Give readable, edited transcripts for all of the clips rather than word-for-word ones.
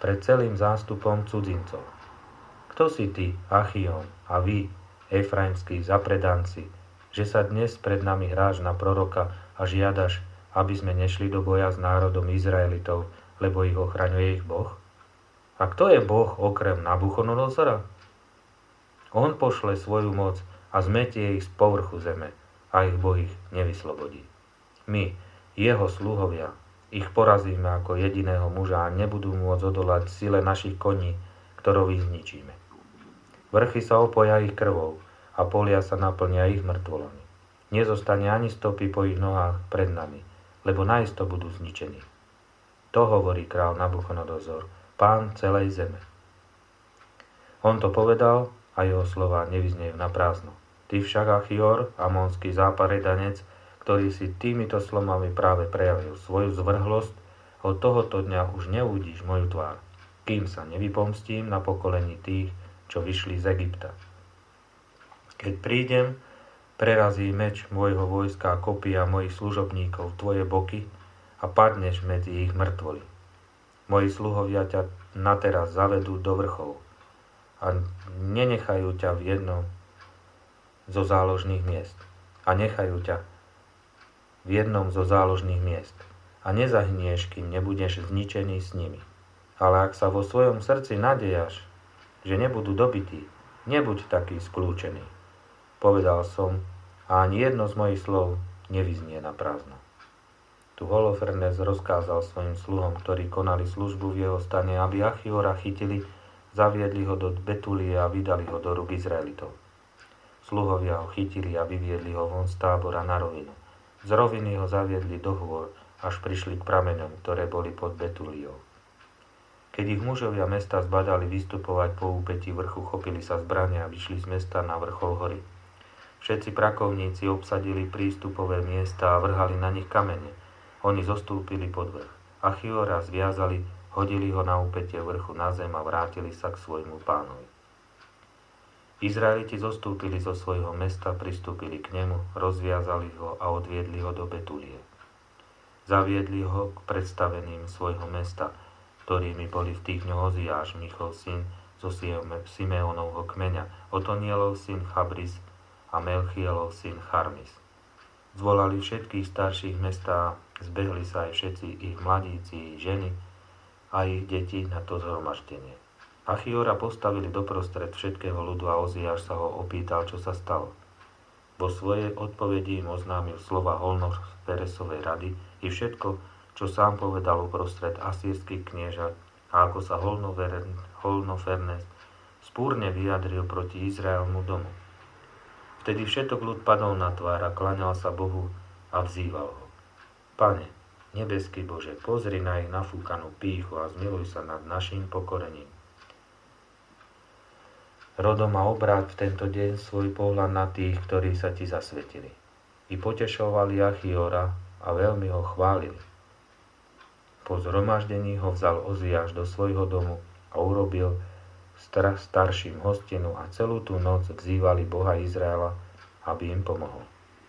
pred celým zástupom cudzincov. Kto si ty, Achion, a vy, Efraimskí zapredanci, že sa dnes pred nami hráš na proroka a žiadaš, aby sme nešli do boja s národom Izraelitov, lebo ich ochraňuje ich Boh? A kto je Boh okrem Nabuchodonozora? On pošle svoju moc a zmetie ich z povrchu zeme a ich Boh ich nevyslobodí. My, jeho sluhovia, ich porazíme ako jediného muža a nebudú môcť odolať sile našich koní, ktorou ich zničíme. Vrchy sa opoja ich krvou a polia sa naplnia ich mŕtvolami. Nezostane ani stopy po ich nohách pred nami, lebo naisto budú zničení. To hovorí král Nabuchodonozor, pán celej zeme. On to povedal a jeho slová nevyznejú na prázdno. Ty však, Achior, amonský záparedanec, ktorý si týmito slovami práve prejavil svoju zvrhlosť, od tohoto dňa už neuvidíš moju tvár, kým sa nevypomstím na pokolení tých, čo vyšli z Egypta. Keď prídem, prerazí meč môjho vojska a kopia mojich služobníkov tvoje boky a padneš medzi ich mŕtvoly. Moji sluhovia ťa nateraz zavedú do vrchov a nenechajú ťa v jednom zo záložných miest. A nezahynieš, kým nebudeš zničený s nimi. Ale ak sa vo svojom srdci nadejaš, že nebudú dobití, nebuď taký skľúčený. Povedal som, a ani jedno z mojich slov nevyznie na prázdno. Tu Holofernes rozkázal svojim sluhom, ktorí konali službu v jeho stane, aby Achiora chytili, zaviedli ho do Betulie a vydali ho do rúk Izraelitov. Sluhovia ho chytili a vyviedli ho von z tábora na rovinu. Z roviny ho zaviedli do hôr, až prišli k prameňom, ktoré boli pod Betuliou. Keď ich mužovia mesta zbadali vystupovať po úpetí vrchu, chopili sa zbrania a vyšli z mesta na vrchol hory. Všetci prakovníci obsadili prístupové miesta a vrhali na nich kamene. Oni zostúpili pod vrch. Achiora zviazali, hodili ho na úpetie vrchu na zem a vrátili sa k svojmu pánovi. Izraeliti zostúpili zo svojho mesta, pristúpili k nemu, rozviazali ho a odviedli ho do Betulie. Zaviedli ho k predstaveným svojho mesta, ktorými boli v tých dňoch Oziáš, Michol syn zo Simeónovho kmeňa, Otonielov syn Chabris a Melchielov syn Charmis. Zvolali všetkých starších mesta, zbehli sa aj všetci ich mladíci, ženy a ich deti na to zhromaždenie. Achiora postavili doprostred všetkého ľudu a Oziáš sa ho opýtal, čo sa stalo. Vo svojej odpovedi im oznámil slova Holnofernesovej rady i všetko, čo sám povedal uprostred asýrskych kniežat a ako sa Holnofernes spúrne vyjadril proti Izraelmu domu. Vtedy všetok ľud padol na tvár a klaňal sa Bohu a vzýval ho. Pane, nebeský Bože, pozri na ich nafúkanú pýchu a zmiluj sa nad naším pokorením. Rodom a obráť v tento deň svoj pohľad na tých, ktorí sa ti zasvetili. I potešovali Achiora a veľmi ho chválili. Po zhromaždení ho vzal Oziáš do svojho domu a urobil starším hostinu a celú tú noc vzývali Boha Izraela, aby im pomohol.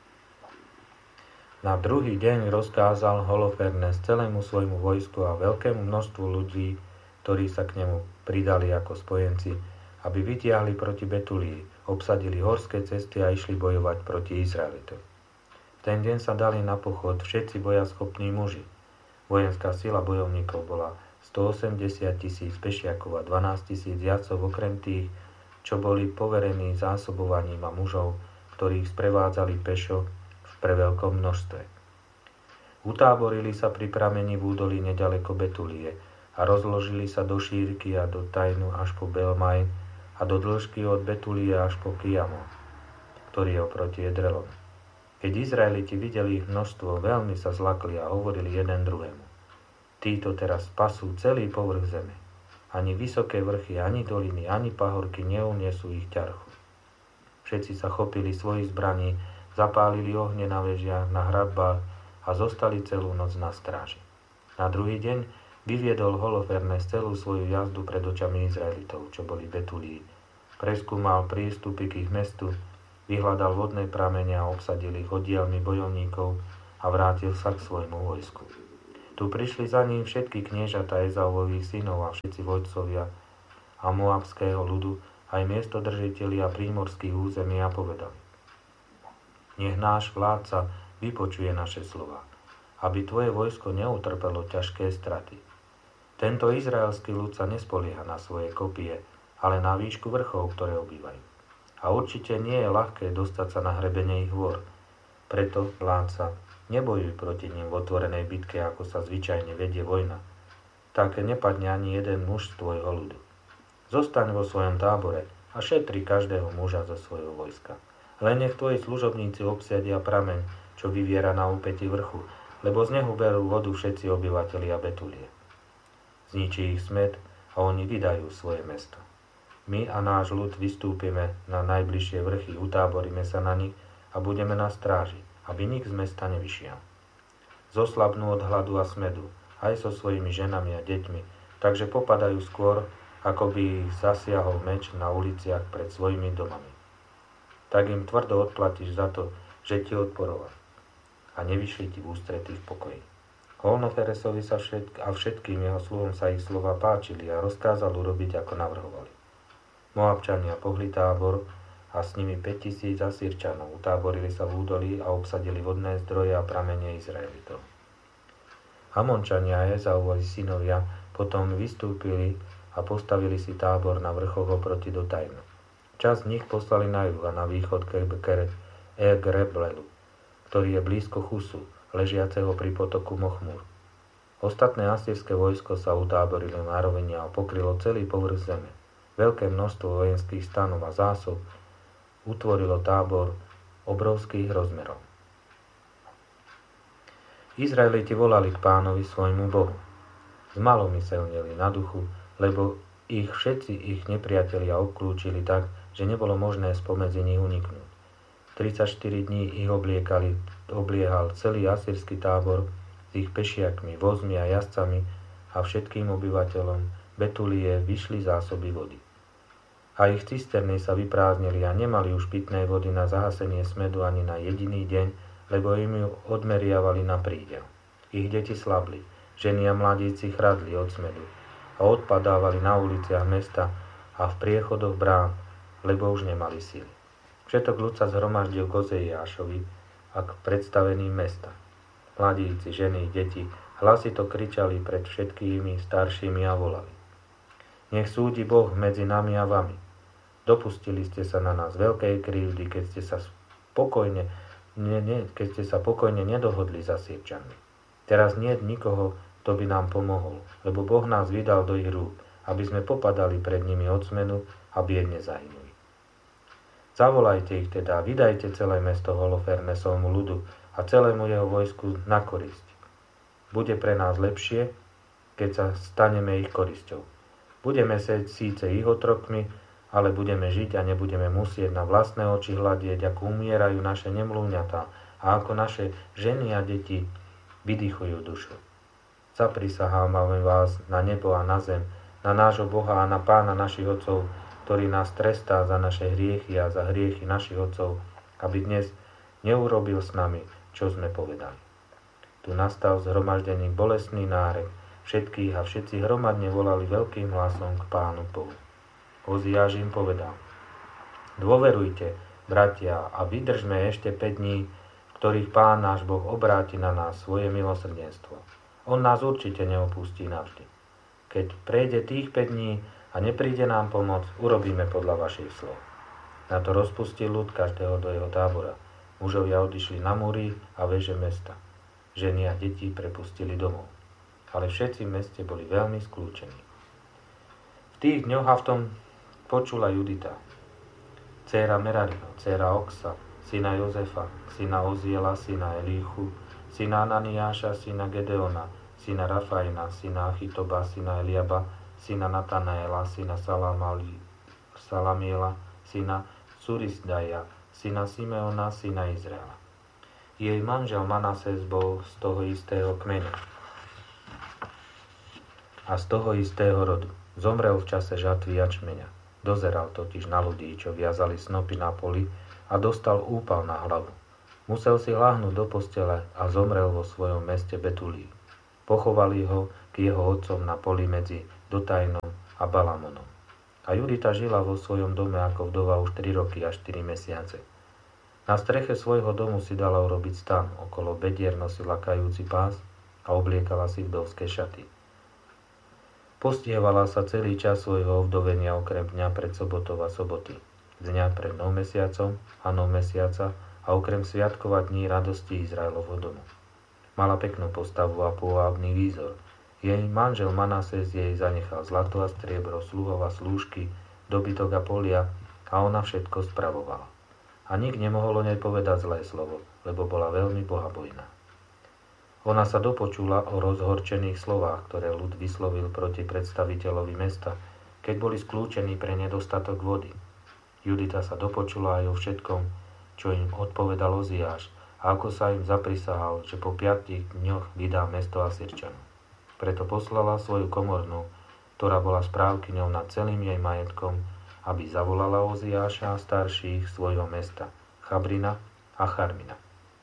Na druhý deň rozkázal Holofernes celému svojmu vojsku a veľkému množstvu ľudí, ktorí sa k nemu pridali ako spojenci, aby vytiahli proti Betulii, obsadili horské cesty a išli bojovať proti Izraelitom. V ten deň sa dali na pochod všetci bojaschopní muži. Vojenská sila bojovníkov bola 180 000 pešiakov a 12 000 jadcov, okrem tých, čo boli poverení zásobovaním a mužov, ktorých sprevádzali pešo v preveľkom množstve. Utáborili sa pri pramení v údolí nedaleko Betulie a rozložili sa do šírky a do Tajnu až po Belmaj a do dĺžky od Betulie až po Kiamo, ktorý je oproti Edrelom. Keď Izraeliti videli ich množstvo, veľmi sa zlakli a hovorili jeden druhému. Títo teraz pasú celý povrch zeme. Ani vysoké vrchy, ani doliny, ani pahorky neuniesú ich ťarchu. Všetci sa chopili svojich zbraní, zapálili ohne na vežiach, na hradbách a zostali celú noc na stráži. Na druhý deň vyviedol Holofernes celú svoju jazdu pred očami Izraelitov, čo boli Betulii. Preskúmal prístupy k ich mestu, vyhľadal vodné pramene a obsadil ich oddielmi bojovníkov a vrátil sa k svojmu vojsku. Tu prišli za ním všetky kniežatá Ezauvových synov a všetci vodcovia a moabského ľudu, aj miestodržitelia prímorských území a povedali: Nech náš vládca vypočuje naše slova, aby tvoje vojsko neutrpelo ťažké straty. Tento izraelský ľud sa nespolieha na svoje kopie, ale na výšku vrchov, ktoré obývajú. A určite nie je ľahké dostať sa na hrebenie ich hôr. Preto, vládca, nebojuj proti ním v otvorenej bitke, ako sa zvyčajne vedie vojna. Tak nepadne ani jeden muž z tvojho ľudu. Zostaň vo svojom tábore a šetri každého muža zo svojho vojska. Len nech tvoji služobníci obsiadia prameň, čo vyviera na úpäti vrchu, lebo z neho berú vodu všetci obyvatelia Betulie. Zničí ich smäd a oni vydajú svoje mesto. My a náš ľud vystúpime na najbližšie vrchy, utáboríme sa na nich a budeme na stráži, aby nik z mesta nevyšiel. Zoslabnú od hladu a smedu, aj so svojimi ženami a deťmi, takže popadajú skôr, ako by ich zasiahol meč na uliciach pred svojimi domami. Tak im tvrdo odplatíš za to, že ti odporovali a nevyšli ti v ústretí v pokoji. Holnoferesovi a všetkým jeho sluhom sa ich slova páčili a rozkázal urobiť, ako navrhovali. Moabčania pohli tábor a s nimi 5000 Asýrčanov utáborili sa v údolí a obsadili vodné zdroje a pramene Izraelitov. Amončania a Ezauovi synovia potom vystúpili a postavili si tábor na vrchoch oproti Dotajnu. Časť z nich poslali na juh a na východ k Egreblelu, ktorý je blízko Chusu, ležiaceho pri potoku Mochmur. Ostatné asýrske vojsko sa utáborilo na rovine a pokrylo celý povrch zeme. Veľké množstvo vojenských stanov a zásob utvorilo tábor obrovských rozmerov. Izraeliti volali k Pánovi svojmu Bohu. Zmalomyselneli na duchu, lebo všetci ich nepriatelia obklúčili tak, že nebolo možné spomedzi nich uniknúť. 34 dní ich obliehal celý asýrsky tábor s ich pešiakmi, vozmi a jazdcami a všetkým obyvateľom Betulie vyšli zásoby vody. A ich cisterny sa vyprázdnili a nemali už pitnej vody na zahasenie smedu ani na jediný deň, lebo im ju odmeriavali na prídel. Ich deti slabli, ženy a mladíci chradli od smedu a odpadávali na uliciach mesta a v priechodoch brán, lebo už nemali síly. Všetok ľud sa zhromaždil k Ozejášovi a k predstaveným mesta. Mladíci, ženy, deti hlasito kričali pred všetkými staršími a volali: Nech súdi Boh medzi nami a vami. Dopustili ste sa na nás veľkej krivdy, keď ste sa pokojne nedohodli s Asýrčanmi. Teraz nie je nikoho, kto by nám pomohol, lebo Boh nás vydal do ich rúk, aby sme popadali pred nimi od smenu a biedne zahynuli. Zavolajte ich teda, vydajte celé mesto Holofernesovmu ľudu a celému jeho vojsku na korisť. Bude pre nás lepšie, keď sa staneme ich korisťou. Budeme síce ich otrokmi, ale budeme žiť a nebudeme musieť na vlastné oči hľadieť, ako umierajú naše nemluvňatá a ako naše ženy a deti vydychujú dušu. Zaprisahávame vás na nebo a na zem, na nášho Boha a na Pána našich otcov, ktorý nás trestá za naše hriechy a za hriechy našich otcov, aby dnes neurobil s nami, čo sme povedali. Tu nastal zhromaždený bolestný nárek všetkých a všetci hromadne volali veľkým hlasom k Pánu Bohu. Oziáš im povedal: Dôverujte, bratia, a vydržme ešte 5 dní, v ktorých Pán náš Boh obráti na nás svoje milosrdenstvo. On nás určite neopustí navždy. Keď prejde tých 5 dní a nepríde nám pomoc, urobíme podľa vašich slov. Na to rozpustil ľud každého do jeho tábora. Mužovia odišli na múry a veže mesta. Ženy a deti prepustili domov. Ale všetci v meste boli veľmi skľúčení. V tých dňoch a v tom počula Judita, dcéra Merariho, dcéra Oksa, syna Jozefa, syna Oziela, syna Elíchu, syna Ananiáša, syna Gedeona, syna Rafajna, syna Achitoba, syna Eliaba, syna Natanaela, syna Salamiela, syna Surisdaja, syna Simeona, syna Izraela. Jej manžel Manases bol z toho istého kmeňa a z toho istého rodu. Zomrel v čase žatvy jačmeňa. Dozeral totiž na ľudí, čo viazali snopy na poli, a dostal úpal na hlavu. Musel si ľahnúť do postele a zomrel vo svojom meste Betulii. Pochovali ho k jeho otcom na poli medzi Dotajnom a Balamonom. A Judita žila vo svojom dome ako vdova už 3 roky a 4 mesiace. Na streche svojho domu si dala urobiť stan, okolo bedier nosila kajúci pás a obliekala si vdovské šaty. Postievala sa celý čas svojho ovdovenia okrem dňa pred sobotou a soboty, dňa pred nov mesiacom a nov mesiaca a okrem sviatkov a dní radosti Izraelovho domu. Mala peknú postavu a pôvabný výzor. Jej manžel Manases jej zanechal zlato a striebro, sluhov a slúžky, dobytok a polia a ona všetko spravovala. A nik nemohol o nej povedať zlé slovo, lebo bola veľmi bohabojná. Ona sa dopočula o rozhorčených slovách, ktoré ľud vyslovil proti predstaviteľovi mesta, keď boli skľúčení pre nedostatok vody. Judita sa dopočula aj o všetkom, čo im odpovedal Oziáš, a ako sa im zaprisahal, že po 5 dňoch vydá mesto Asýrčanov. Preto poslala svoju komornú, ktorá bola správkyňou nad celým jej majetkom, aby zavolala Oziáša a starších svojho mesta, Chabrina a Charmina.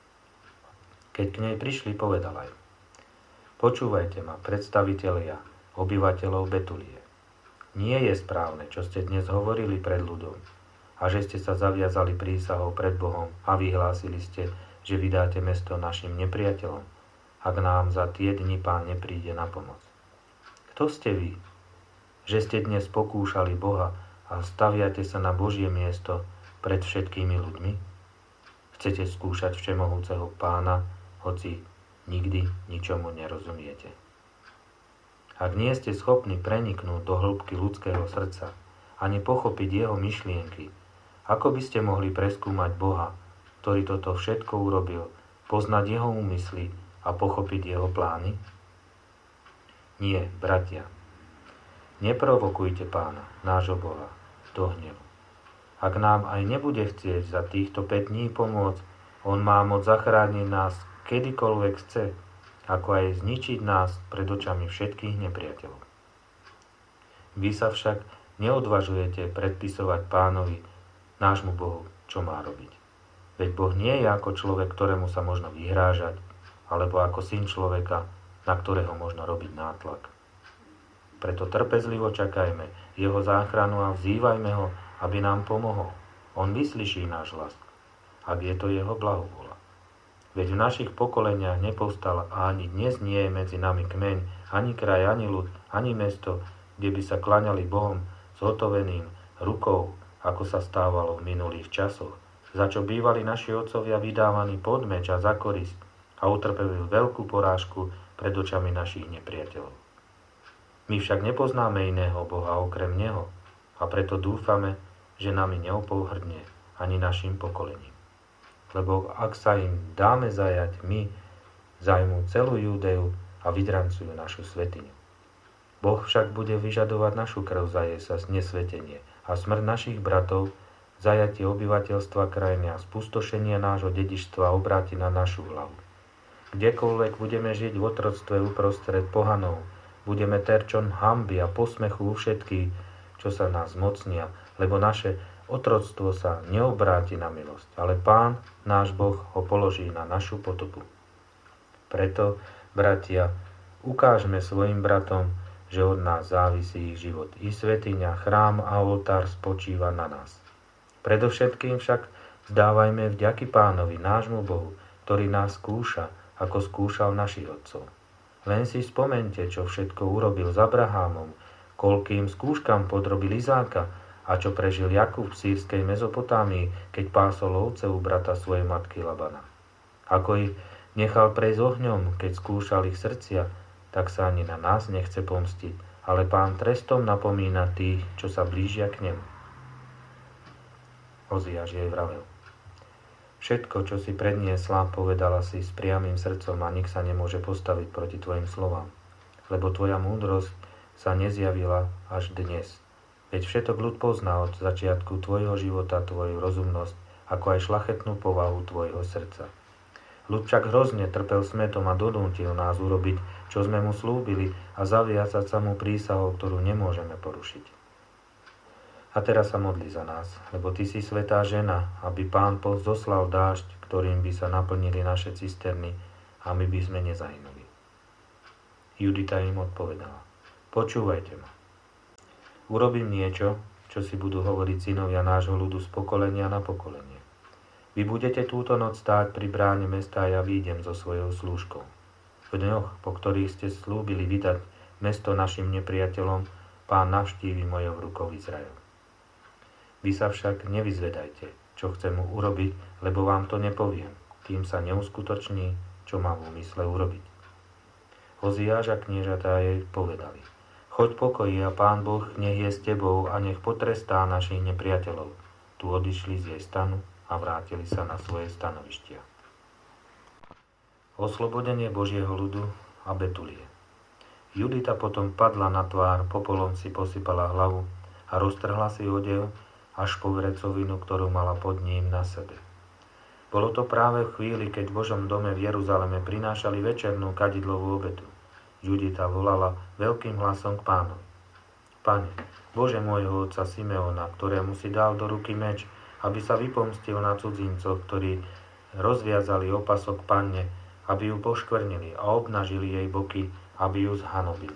Keď k nej prišli, povedala im: Počúvajte ma, predstavitelia, obyvateľov Betulie. Nie je správne, čo ste dnes hovorili pred ľudom, a že ste sa zaviazali prísahou pred Bohom a vyhlásili ste, že vydáte mesto našim nepriateľom, ak nám za tie dni Pán nepríde na pomoc. Kto ste vy, že ste dnes pokúšali Boha a staviate sa na Božie miesto pred všetkými ľuďmi? Chcete skúšať všemohúceho Pána, hoci nikdy ničomu nerozumiete. Ak nie ste schopní preniknúť do hĺbky ľudského srdca, ani pochopiť jeho myšlienky, ako by ste mohli preskúmať Boha, ktorý toto všetko urobil, poznať jeho úmysly a pochopiť jeho plány? Nie, bratia. Neprovokujte Pána, nášho Boha, do hnevu. Ak nám aj nebude chcieť za týchto 5 dní pomôcť, on má moc zachrániť nás kedykoľvek chce, ako aj zničiť nás pred očami všetkých nepriateľov. Vy sa však neodvažujete predpisovať Pánovi, nášmu Bohu, čo má robiť. Veď Boh nie je ako človek, ktorému sa možno vyhrážať, alebo ako syn človeka, na ktorého možno robiť nátlak. Preto trpezlivo čakajme jeho záchranu a vzývajme ho, aby nám pomohol. On vyslyší náš hlas, ak je to jeho blahovôľa. Veď v našich pokoleniach nepovstal a ani dnes nie je medzi nami kmeň, ani kraj, ani ľud, ani mesto, kde by sa klaňali Bohom s hotoveným rukou, ako sa stávalo v minulých časoch, za čo bývali naši otcovia vydávaní pod meč a za korist a utrpeli veľkú porážku pred očami našich nepriateľov. My však nepoznáme iného Boha okrem Neho a preto dúfame, že nami neopohrdne ani našim pokolením. Lebo ak sa im dáme zajať my, zajmú celú Júdeu a vydrancujú našu svätyňu. Boh však bude vyžadovať našu krv za jej sa znesvetenie a smrť našich bratov, zajatie obyvateľstva krajiny a spustošenie nášho dedičstva obráti na našu hlavu. Kdekoľvek budeme žiť v otroctve uprostred pohanov, budeme terčom hanby a posmechu u všetkých, čo sa nás mocnia, lebo naše otroctvo sa neobráti na milosť, ale Pán, náš Boh, ho položí na našu potopu. Preto, bratia, ukážme svojim bratom, že od nás závisí ich život. I svätyňa, chrám a oltár spočíva na nás. Predovšetkým však vzdávajme vďaky Pánovi, nášmu Bohu, ktorý nás skúša, ako skúšal našich otcov. Len si spomente, čo všetko urobil s Abrahámom, koľkým skúškam podrobil Izáka a čo prežil Jakub v sýrskej Mezopotámii, keď pásol ovce u brata svojej matky Labana. Ako ich nechal prejsť ohňom, keď skúšal ich srdcia, tak sa ani na nás nechce pomstiť, ale Pán trestom napomína tých, čo sa blížia k nemu. Oziáš jej vravel: Všetko, čo si predniesla, povedala si s priamým srdcom a nik sa nemôže postaviť proti tvojim slovám, lebo tvoja múdrosť sa nezjavila až dnes. Veď všetok ľud pozná od začiatku tvojho života tvoju rozumnosť, ako aj šlachetnú povahu tvojho srdca. Ľud však hrozne trpel smetom a donútil nás urobiť, čo sme mu slúbili, a zaviazať sa mu prísahou, ktorú nemôžeme porušiť. A teraz sa modli za nás, lebo ty si svätá žena, aby Pán zoslal dážď, ktorým by sa naplnili naše cisterny a my by sme nezahynuli. Judita im odpovedala: Počúvajte ma. Urobím niečo, čo si budú hovoriť synovia nášho ľudu z pokolenia na pokolenie. Vy budete túto noc stáť pri bráne mesta a ja výjdem so svojou slúžkou. V dňoch, po ktorých ste slúbili vydať mesto našim nepriateľom, Pán navštívi mojou rukou Izrael. Vy sa však nevyzvedajte, čo chcem mu urobiť, lebo vám to nepoviem, kým sa neuskutoční, čo má v úmysle urobiť. Hoziáš a kniežatá jej povedali: Choď pokoji a Pán Boh nech je s tebou a nech potrestá našich nepriateľov. Tu odišli z jej stanu a vrátili sa na svoje stanovištia. Oslobodenie Božieho ľudu a Betulie. Judita potom padla na tvár, popolom si posypala hlavu a roztrhla si odev až po vrecovinu, ktorú mala pod ním na sebe. Bolo to práve v chvíli, keď v Božom dome v Jeruzaleme prinášali večernú kadidlovú obetu. Judita volala veľkým hlasom k Pánovi: Pane, Bože môjho otca Simeona, ktorému si dal do ruky meč, aby sa vypomstil na cudzincoch, ktorí rozviazali opasok panne, aby ju poškvrnili a obnažili jej boky, aby ju zhanobili.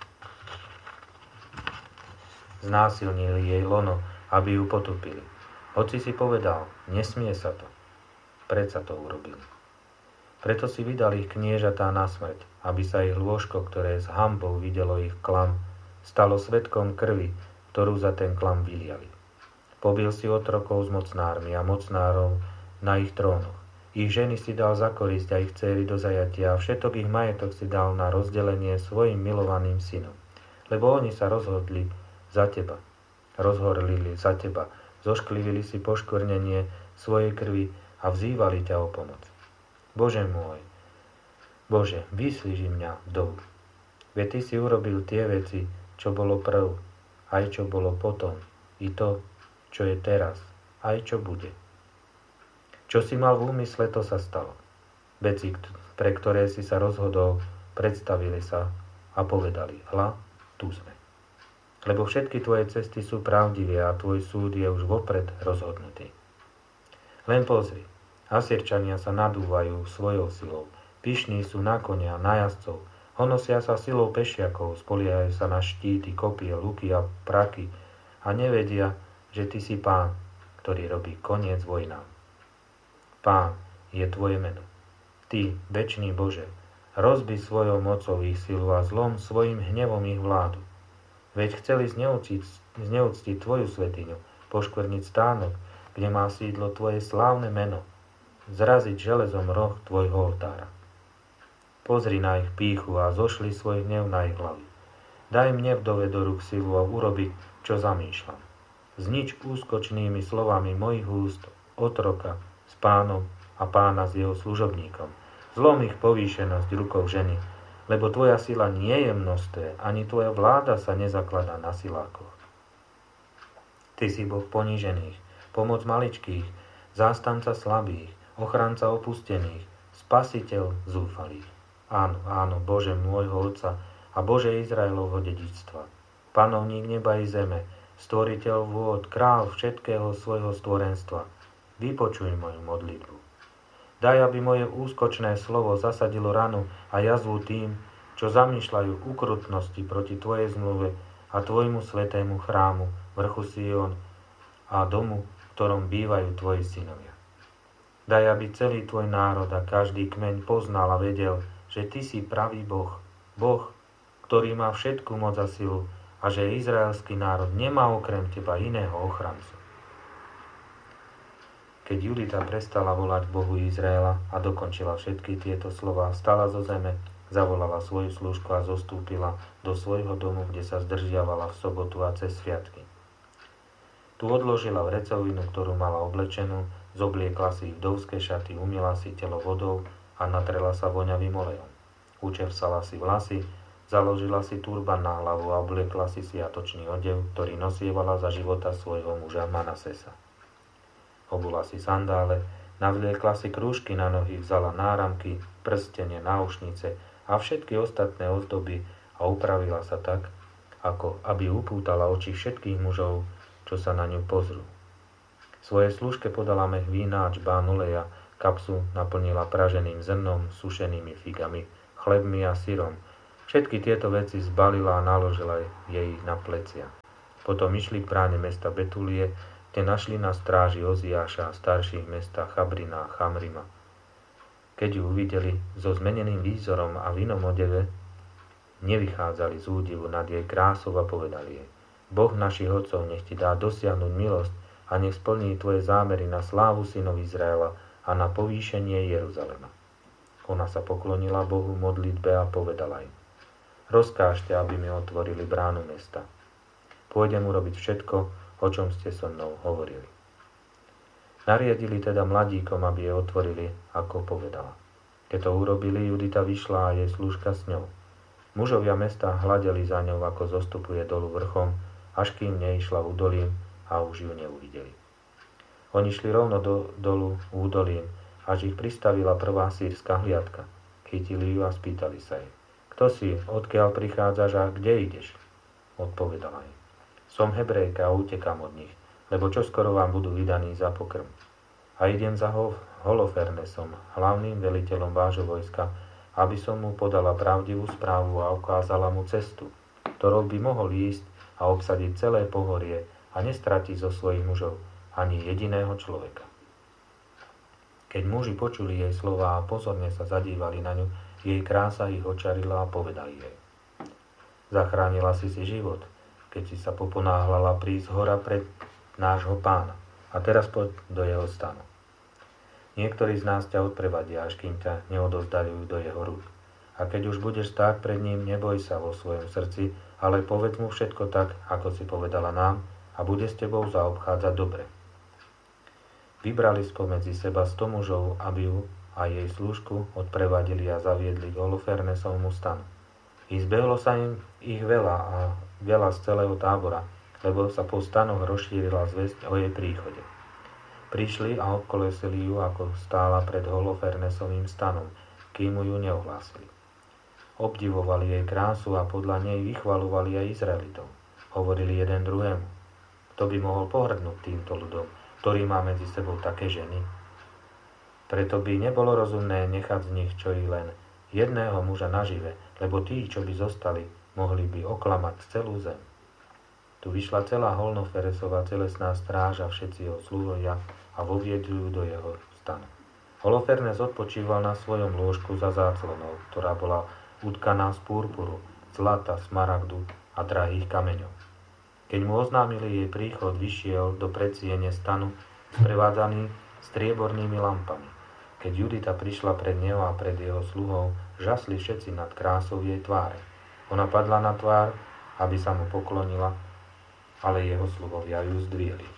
Znásilnili jej lono, aby ju potopili. Hoci si povedal: nesmie sa to. Predsa to urobili. Preto si vydali ich kniežatá na smrť, aby sa ich lôžko, ktoré s hanbou videlo ich klam, stalo svedkom krvi, ktorú za ten klam vyliali. Pobil si otrokov s mocnármi a mocnárov na ich trónoch. Ich ženy si dal za korisť a ich dcéry do zajatia a všetok ich majetok si dal na rozdelenie svojim milovaným synom. Lebo oni sa rozhodli za teba, rozhorlili za teba, zošklivili si poškvrnenie svojej krvi a vzývali ťa o pomoc. Bože môj, Bože, vyslíži mňa vdovu. Veď Ty si urobil tie veci, čo bolo prv, aj čo bolo potom, i to, čo je teraz, aj čo bude. Čo si mal v úmysle, to sa stalo. Veci, pre ktoré si sa rozhodol, predstavili sa a povedali: hľa, tu sme. Lebo všetky tvoje cesty sú pravdivé a tvoj súd je už vopred rozhodnutý. Len pozri, Asýrčania sa nadúvajú svojou silou, pyšní sú na konia, na jazdcov, honosia sa silou pešiakov, spoliehajú sa na štíty, kopie, luky a praky a nevedia, že Ty si Pán, ktorý robí koniec vojnám. Pán je Tvoje meno. Ty, večný Bože, rozbi svojou mocou ich silu a zlom svojim hnevom ich vládu. Veď chceli zneúctiť Tvoju svätyňu, poškvrniť stánok, kde má sídlo Tvoje slávne meno, zraziť železom roh Tvojho oltára. Pozri na ich pýchu a zošli svoj hnev na ich hlavy. Daj mne vdove do rúk silu a urobiť, čo zamýšľam. Znič úskočnými slovami mojich úst otroka s Pánom a Pána s jeho služobníkom. Zlom ich povýšenosť rukou ženy, lebo Tvoja sila nie je množstve, ani Tvoja vláda sa nezakladá na silákoch. Ty si Boh ponížených, pomoc maličkých, zástanca slabých, ochranca opustených, spasiteľ zúfalých. Áno, áno, Bože môjho Otca a Bože Izraelovho dedičstva, panovník neba i zeme, stvoriteľ vôd, král všetkého svojho stvorenstva, vypočuj moju modlitbu. Daj, aby moje úskočné slovo zasadilo ranu a jazvu tým, čo zamýšľajú ukrutnosti proti Tvojej zmluve a Tvojmu svätému chrámu, vrchu Sion a domu, v ktorom bývajú Tvoji synovia. Daj, aby celý Tvoj národ a každý kmeň poznal a vedel, že Ty si pravý Boh, Boh, ktorý má všetku moc a silu a že izraelský národ nemá okrem Teba iného ochrancu. Keď Judita prestala volať Bohu Izraela a dokončila všetky tieto slová, vstala zo zeme, zavolala svoju slúžku a zostúpila do svojho domu, kde sa zdržiavala v sobotu a cez sviatky. Tu odložila vrecovinu, ktorú mala oblečenú, zobliekla si vdovské šaty, umyla si telo vodou a natrela sa voňavým olejom. Učersala si vlasy, založila si turban na hlavu a obliekla si siatočný odev, ktorý nosievala za života svojho muža Manasesa. Obula si sandále, navliekla si krúžky na nohy, vzala náramky, prstene, náušnice a všetky ostatné ozdoby a upravila sa tak, ako aby upútala oči všetkých mužov, čo sa na ňu pozrú. Svojej služke podala mech vína a džbán oleja, kapsu naplnila praženým zrnom, sušenými figami, chlebmi a syrom, Všetky tieto veci zbalila a naložila jej na plecia. Potom išli k bráne mesta Betulie, kde našli na stráži Oziáša a starších mesta Chabrina a Chamrima. Keď ju uvideli so zmeneným výzorom a v inom odeve, nevychádzali z údivu nad jej krásou a povedali jej: Boh našich otcov nech ti dá dosiahnuť milosť a nech splní tvoje zámery na slávu synov Izraela a na povýšenie Jeruzalema. Ona sa poklonila Bohu v modlitbe a povedala im: Rozkážte, aby mi otvorili bránu mesta. Pôjdem urobiť všetko, o čom ste so mnou hovorili. Nariadili teda mladíkom, aby jej otvorili, ako povedala. Keď to urobili, Judita vyšla a jej slúžka s ňou. Mužovia mesta hľadeli za ňou, ako zostupuje dolu vrchom, až kým neišla údolím a už ju neuvideli. Oni šli rovno dolu údolím, až ich pristavila prvá sýrska hliadka. Chytili ju a spýtali sa jej: Kto si, odkiaľ prichádzaš a kde ideš? Odpovedala im: Som Hebrejka a utekám od nich, lebo čoskoro vám budú vydaní za pokrm. A idem za Holofernesom, hlavným veliteľom vášho vojska, aby som mu podala pravdivú správu a ukázala mu cestu, ktorou by mohol ísť a obsadiť celé pohorie a nestratiť zo svojich mužov ani jediného človeka. Keď muži počuli jej slová a pozorne sa zadívali na ňu, jej krása ich očarila a povedali jej: Zachránila si život, keď si sa poponáhľala prísť hora pred nášho pána. A teraz poď do jeho stanu. Niektorí z nás ťa odprevadia, až kým ťa neodovzdajú do jeho rúk. A keď už budeš stáť pred ním, neboj sa vo svojom srdci, ale povedz mu všetko tak, ako si povedala nám, a bude s tebou zaobchádzať dobre. Vybrali spomedzi seba 100 mužov, aby ju a jej slúžku odprevadili a zaviedli k Holofernesovmu stanu. I zbehlo sa im ich veľa a veľa z celého tábora, lebo sa po stanoch rozšírila zvesť o jej príchode. Prišli a obkolesili ju, ako stála pred Holofernesovým stanom, kým ju neohlásili. Obdivovali jej krásu a podľa nej vychvaľovali aj Izraelitov. Hovorili jeden druhému: Kto by mohol pohrdnúť týmto ľudom, ktorý má medzi sebou také ženy? Preto by nebolo rozumné nechať z nich čo i len jedného muža nažive, lebo tí, čo by zostali, mohli by oklamať celú zem. Tu vyšla celá Holofernesova telesná stráž a všetci jeho sluhovia a voviedli ju do jeho stanu. Holofernes odpočíval na svojom lôžku za záclonou, ktorá bola utkaná z purpuru, zlata, smaragdu a drahých kameňov. Keď mu oznámili jej príchod, vyšiel do predsiene stanu sprevádzaný striebornými lampami. Keď Judita prišla pred neho a pred jeho sluhou, žasli všetci nad krásou jej tváre. Ona padla na tvár, aby sa mu poklonila, ale jeho sluhovia ju zdvihli.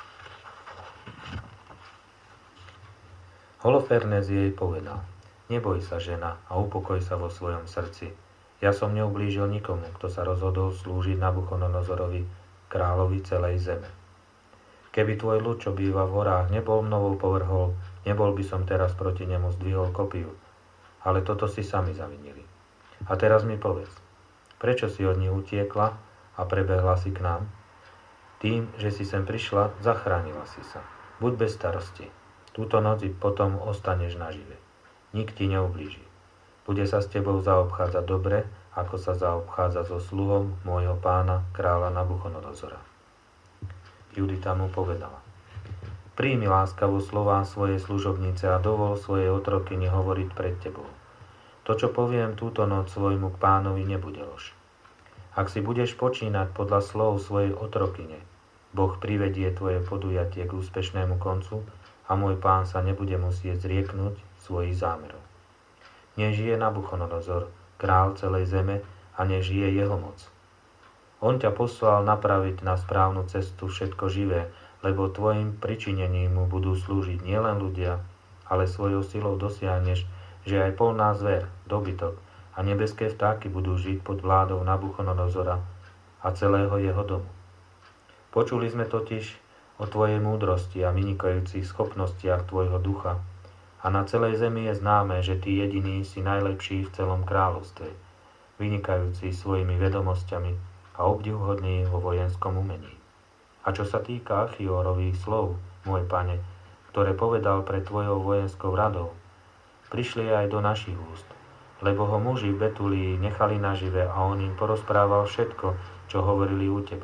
Holofernes jej povedal: Neboj sa, žena, a upokoj sa vo svojom srdci. Ja som neublížil nikomu, kto sa rozhodol slúžiť Nabuchodonozorovi, kráľovi celej zeme. Keby tvoj ľud, čo býva v horách, nebol mnou povrhol, nebol by som teraz proti nemu zdvihol kopiu. Ale toto si sami zavinili. A teraz mi povedz, prečo si od nich utiekla a prebehla si k nám? Tým, že si sem prišla, zachránila si sa. Buď bez starosti. Túto noc potom ostaneš nažive. Nik ti neublíži. Bude sa s tebou zaobchádzať dobre, ako sa zaobchádza so sluhom môjho pána, kráľa Nabuchodonozora. Judita mu povedala: Príjmi láskavo slová svojej služobnice a dovol svojej otrokyni hovoriť pred tebou. To, čo poviem túto noc svojmu pánovi, nebude lož. Ak si budeš počínať podľa slov svojej otrokyne, Boh privedie tvoje podujatie k úspešnému koncu a môj pán sa nebude musieť zrieknúť svojich zámerov. Nežije Nabuchodonozor, král celej zeme, a nežije jeho moc. On ťa poslal napraviť na správnu cestu všetko živé, lebo tvojim pričinením mu budú slúžiť nielen ľudia, ale svojou silou dosiahneš, že aj polná zver, dobytok a nebeské vtáky budú žiť pod vládou Nabuchodonozora a celého jeho domu. Počuli sme totiž o tvojej múdrosti a vynikajúcich schopnostiach tvojho ducha, a na celej zemi je známe, že ty jediný si najlepší v celom kráľovstve, vynikajúci svojimi vedomosťami a obdivuhodný vo vojenskom umení. A čo sa týka Achiorových slov, môj pane, ktoré povedal pred tvojou vojenskou radou, prišli aj do našich úst, lebo ho muži v Betúlii nechali nažive a on im porozprával všetko, čo hovorili u teba.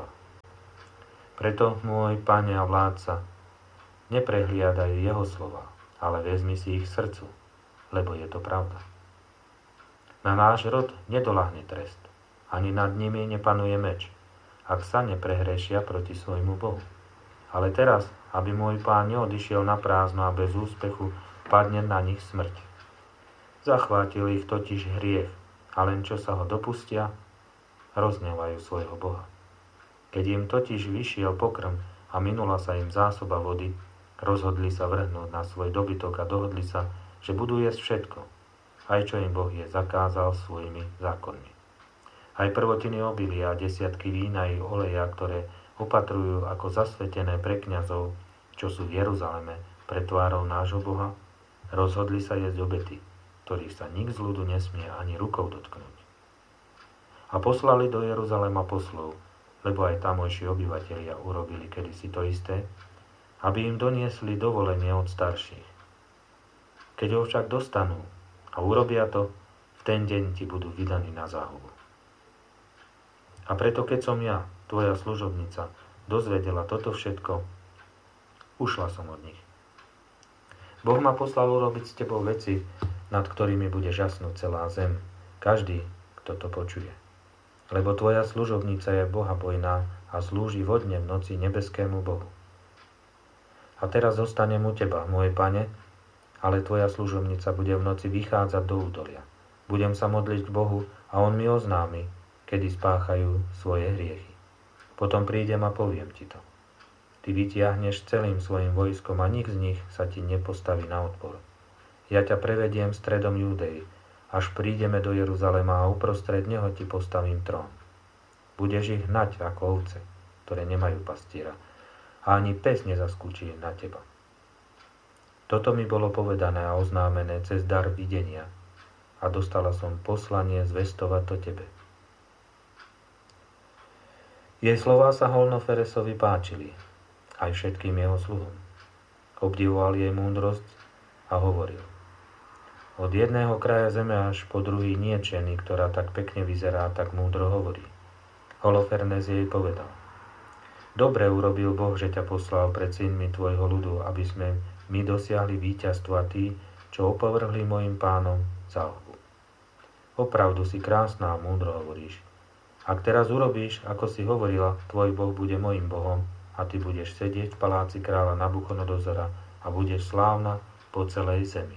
Preto, môj Pane a vládca, neprehliadaj jeho slova, ale vezmi si ich k srdcu, lebo je to pravda. Na náš rod nedolahne trest, ani nad nimi nepanuje meč, ak sa neprehrešia proti svojmu Bohu. Ale teraz, aby môj Pán neodišiel na prázdno a bez úspechu, padne na nich smrť. Zachvátil ich totiž hriech, a len čo sa ho dopustia, rozhnevajú svojho Boha. Keď im totiž vyšiel pokrm a minula sa im zásoba vody, rozhodli sa vrhnúť na svoj dobytok a dohodli sa, že budú jesť všetko, aj čo im Boh je zakázal svojimi zákonmi. Aj prvotiny obilia a desiatky vína i oleja, ktoré opatrujú ako zasvetené pre kňazov, čo sú v Jeruzaleme pred tvárou nášho Boha, rozhodli sa jesť obety, ktorých sa nik z ľudu nesmie ani rukou dotknúť. A poslali do Jeruzalema poslov, lebo aj tamojší obyvatelia urobili kedysi to isté, aby im doniesli dovolenie od starších. Keď ho však dostanú a urobia to, v ten deň ti budú vydaní na záhubu. A preto keď som ja, tvoja služobnica, dozvedela toto všetko, ušla som od nich. Boh ma poslal urobiť s tebou veci, nad ktorými bude žasnúť celá zem, každý, kto to počuje. Lebo tvoja služobnica je bohabojná a slúži vodne v noci nebeskému Bohu. A teraz zostanem u teba, môj Pane, ale tvoja služobnica bude v noci vychádzať do údolia. Budem sa modliť k Bohu a on mi oznámi, kedy spáchajú svoje hriechy. Potom prídem a poviem ti to. Ty vytiahneš celým svojim vojskom a nik z nich sa ti nepostaví na odpor. Ja ťa prevediem stredom Júdei, až prídeme do Jeruzalema a uprostred neho ti postavím trón. Budeš ich hnať ako ovce, ktoré nemajú pastiera, a ani pes nezaskúči na teba. Toto mi bolo povedané a oznámené cez dar videnia a dostala som poslanie zvestovať to tebe. Jej slová sa Holnoferesovi páčili, aj všetkým jeho sluhom. Obdivoval jej múdrosť a hovoril: Od jedného kraja zeme až po druhý nie ženy, ktorá tak pekne vyzerá a tak múdro hovorí. Holofernes jej povedal: Dobre urobil Boh, že ťa poslal pred synmi tvojho ľudu, aby sme my dosiahli víťazstvo a tí, čo opovrhli mojim pánom, záhubu. Opravdu si krásna a múdro hovoríš. Ak teraz urobíš, ako si hovorila, tvoj Boh bude mojim Bohom a ty budeš sedieť v paláci kráľa Nabuchodonozora a budeš slávna po celej zemi.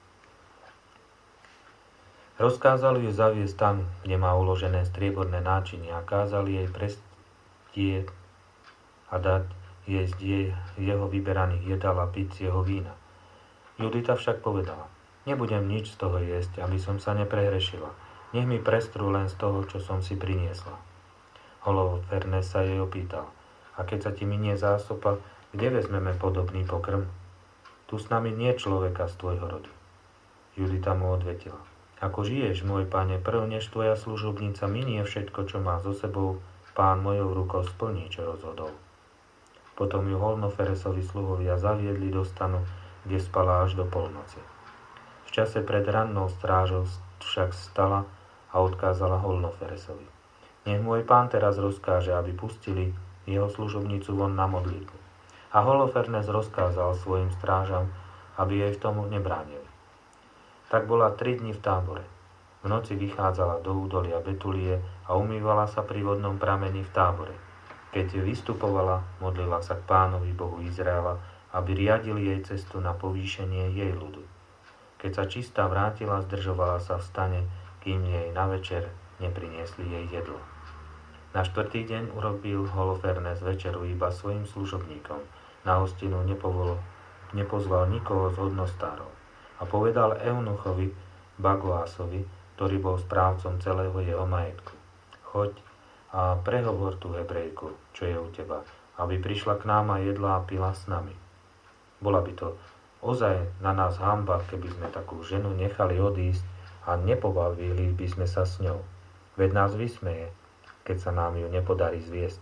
Rozkázali ju zaviesť tam, kde má uložené strieborné náčinie a kázali jej prestieť a dať jesť jeho vyberaných jedál a piť z jeho vína. Judita však povedala: Nebudem nič z toho jesť, aby som sa neprehrešila. Nech mi prestrú len z toho, čo som si priniesla. Holofernes sa jej opýtal: A keď sa ti minie zásoba, kde vezmeme podobný pokrm? Tu s nami nie človeka z tvojho rodu. Judita mu odvetila: Ako žiješ, môj pane, prv než tvoja služobnica minie všetko, čo má so sebou, pán mojou rukou splní, čo rozhodol. Potom ju Holnoferesovi sluhovia zaviedli do stanu, kde spala až do polnoci. V čase pred rannou strážou však stala a odkázala Holnoferesovi: Nech môj pán teraz rozkáže, aby pustili jeho služobnicu von na modlitbu. A Holofernes rozkázal svojim strážam, aby jej v tomu nebránili. Tak bola 3 dni v tábore. V noci vychádzala do údolia Betulie a umývala sa pri vodnom prameni v tábore. Keď vystupovala, modlila sa k Pánovi Bohu Izraela, aby riadil jej cestu na povýšenie jej ľudu. Keď sa čistá vrátila, zdržovala sa v stane, kým jej na večer nepriniesli jej jedlo. Na 4. deň urobil Holofernes večeru iba svojim služobníkom. Na hostinu nepozval nikoho z hodnostárov. A povedal eunuchovi Bagoásovi, ktorý bol správcom celého jeho majetku: Choď a prehovor tú Hebrejku, čo je u teba, aby prišla k nám a jedla a pila s nami. Bola by to ozaj na nás hanba, keby sme takú ženu nechali odísť a nepobavili by sme sa s ňou. Veď nás vysmeje, keď sa nám ju nepodarí zviesť.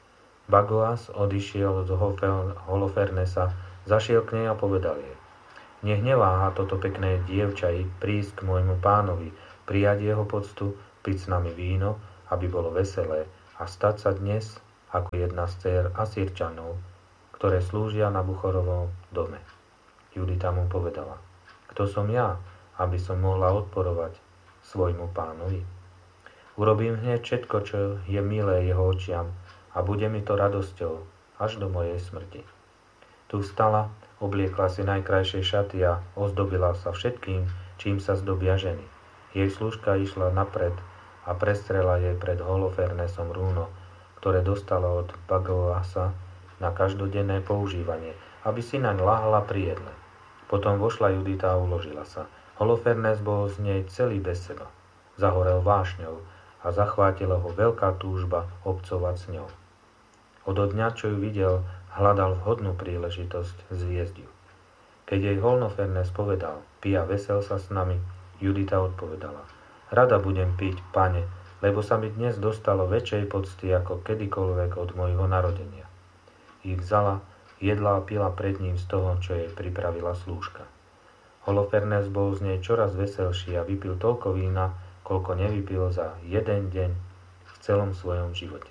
Bagoás odišiel od Holofernesa, zašiel k nej a povedal jej: Nech neváha toto pekné dievča prísť k môjmu pánovi, prijať jeho poctu, piť s nami víno, aby bolo veselé a stať sa dnes ako jedna z dcér Asírčanov, ktoré slúžia na Buchorovom dome. Judita mu povedala, kto som ja, aby som mohla odporovať svojmu pánovi? Urobím hneď všetko, čo je milé jeho očiam a bude mi to radosťou až do mojej smrti. Tu vstala, obliekla si najkrajšie šaty a ozdobila sa všetkým, čím sa zdobia ženy. Jej slúžka išla napred a prestrela jej pred Holofernesom rúno, ktoré dostala od Bagoasa na každodenné používanie, aby si naň lahla pri jedle. Potom vošla Judita a uložila sa. Holofernes bol z nej celý bez seba. Zahorel vášňou a zachvátila ho veľká túžba obcovať s ňou. Od dňa, čo ju videl, hľadal vhodnú príležitosť zviesť ju. Keď jej Holofernes povedal, pij a vesel sa s nami, Judita odpovedala, rada budem piť, pane, lebo sa mi dnes dostalo väčšej pocty ako kedykoľvek od môjho narodenia. Ich vzala, jedla a pila pred ním z toho, čo jej pripravila slúžka. Holofernes bol z nej čoraz veselší a vypil toľko vína, koľko nevypil za jeden deň v celom svojom živote.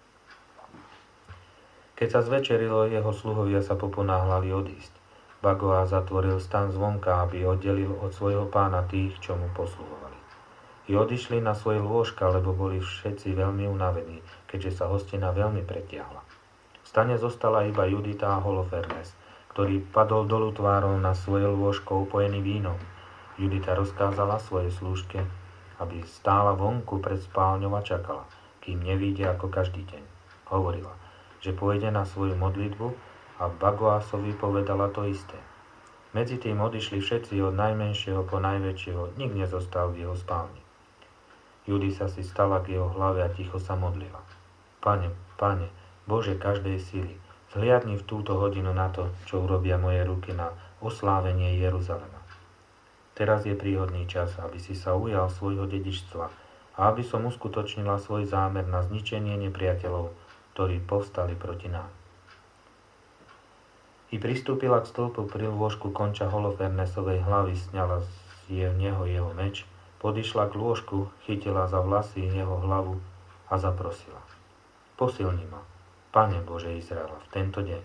Keď sa zvečerilo, jeho sluhovia sa poponáhľali odísť. Bagoa zatvoril stan zvonka, aby oddelil od svojho pána tých, čo mu posluhovali. I odišli na svoje lôžka, lebo boli všetci veľmi unavení, keďže sa hostina veľmi pretiahla. V stane zostala iba Judita a Holofernes, ktorý padol dolu tvárou na svoje lôžko upojený vínom. Judita rozkázala svojej slúžke, aby stála vonku pred spálňou a čakala, kým nevíde ako každý deň. Hovorila, že pôjde na svoju modlitbu a Bagoasovi povedala to isté. Medzi tým odišli všetci od najmenšieho po najväčšieho, nik nezostal v jeho spálni. Judita si stala k jeho hlave a ticho sa modlila. Pane, Bože každej síly, zhliadni v túto hodinu na to, čo urobia moje ruky na oslávenie Jeruzalema. Teraz je príhodný čas, aby si sa ujal svojho dedičstva a aby som uskutočnila svoj zámer na zničenie nepriateľov, ktorí povstali proti nám. I pristúpila k stĺpu pri lôžku konča Holofernesovej hlavy, sňala z neho jeho meč, podišla k lôžku, chytila za vlasy jeho hlavu a zaprosila. Posilni ma, Pane Bože Izraela, v tento deň.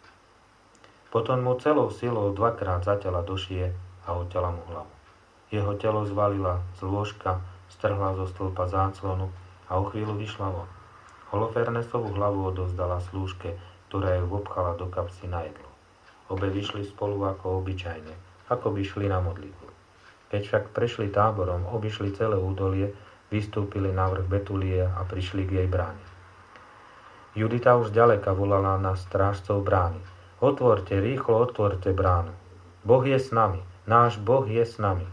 Potom mu celou silou dvakrát zaťala do šie a odťala mu hlavu. Jeho telo zvalila z lôžka, strhla zo stĺpa záclonu a o chvíľu vyšla von. Holofernesovú hlavu odovzdala slúžke, ktorá ju obchala do kapsy na jedlo. Obe vyšli spolu ako obyčajne, ako by šli na modlitbu. Keď však prešli táborom, obišli celé údolie, vystúpili na vrch Betulie a prišli k jej bráne. Judita už ďaleka volala na strážcov brány. Otvorte, rýchlo otvorte bránu. Boh je s nami, náš Boh je s nami.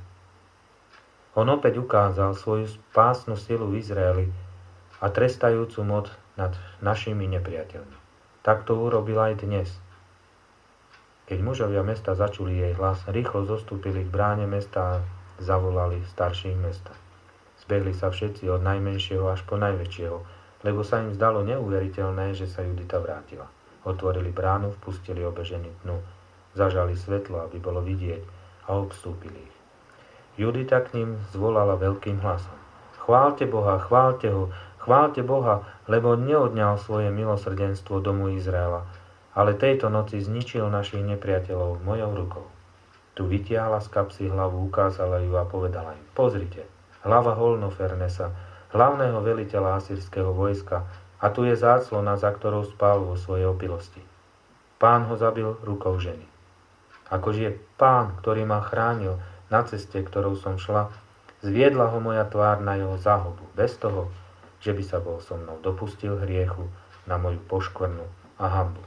On opäť ukázal svoju spásnu silu v Izraeli a trestajúcu moc nad našimi nepriateľmi. Tak to urobil aj dnes. Keď mužovia mesta začuli jej hlas, rýchlo zostúpili k bráne mesta a zavolali starších mesta. Zbehli sa všetci od najmenšieho až po najväčšieho, lebo sa im zdalo neuveriteľné, že sa Judita vrátila. Otvorili bránu, vpustili obe ženy dnu, zažali svetlo, aby bolo vidieť a obstúpili ich. Judita k ním zvolala veľkým hlasom. Chváľte Boha, chváľte Boha, lebo neodňal svoje milosrdenstvo domu Izraela, ale tejto noci zničil našich nepriateľov mojou rukou. Tu vytiahla z kapsy hlavu, ukázala ju a povedala im, pozrite, hlava Holnofernesa, hlavného veliteľa asýrskeho vojska, a tu je záclona, za ktorou spál vo svojej opilosti. Pán ho zabil rukou ženy. Akože je Pán, ktorý ma chránil na ceste, ktorou som šla, zviedla ho moja tvár na jeho záhubu, bez toho, že by sa bol so mnou dopustil hriechu na moju poškvrnu a hanbu.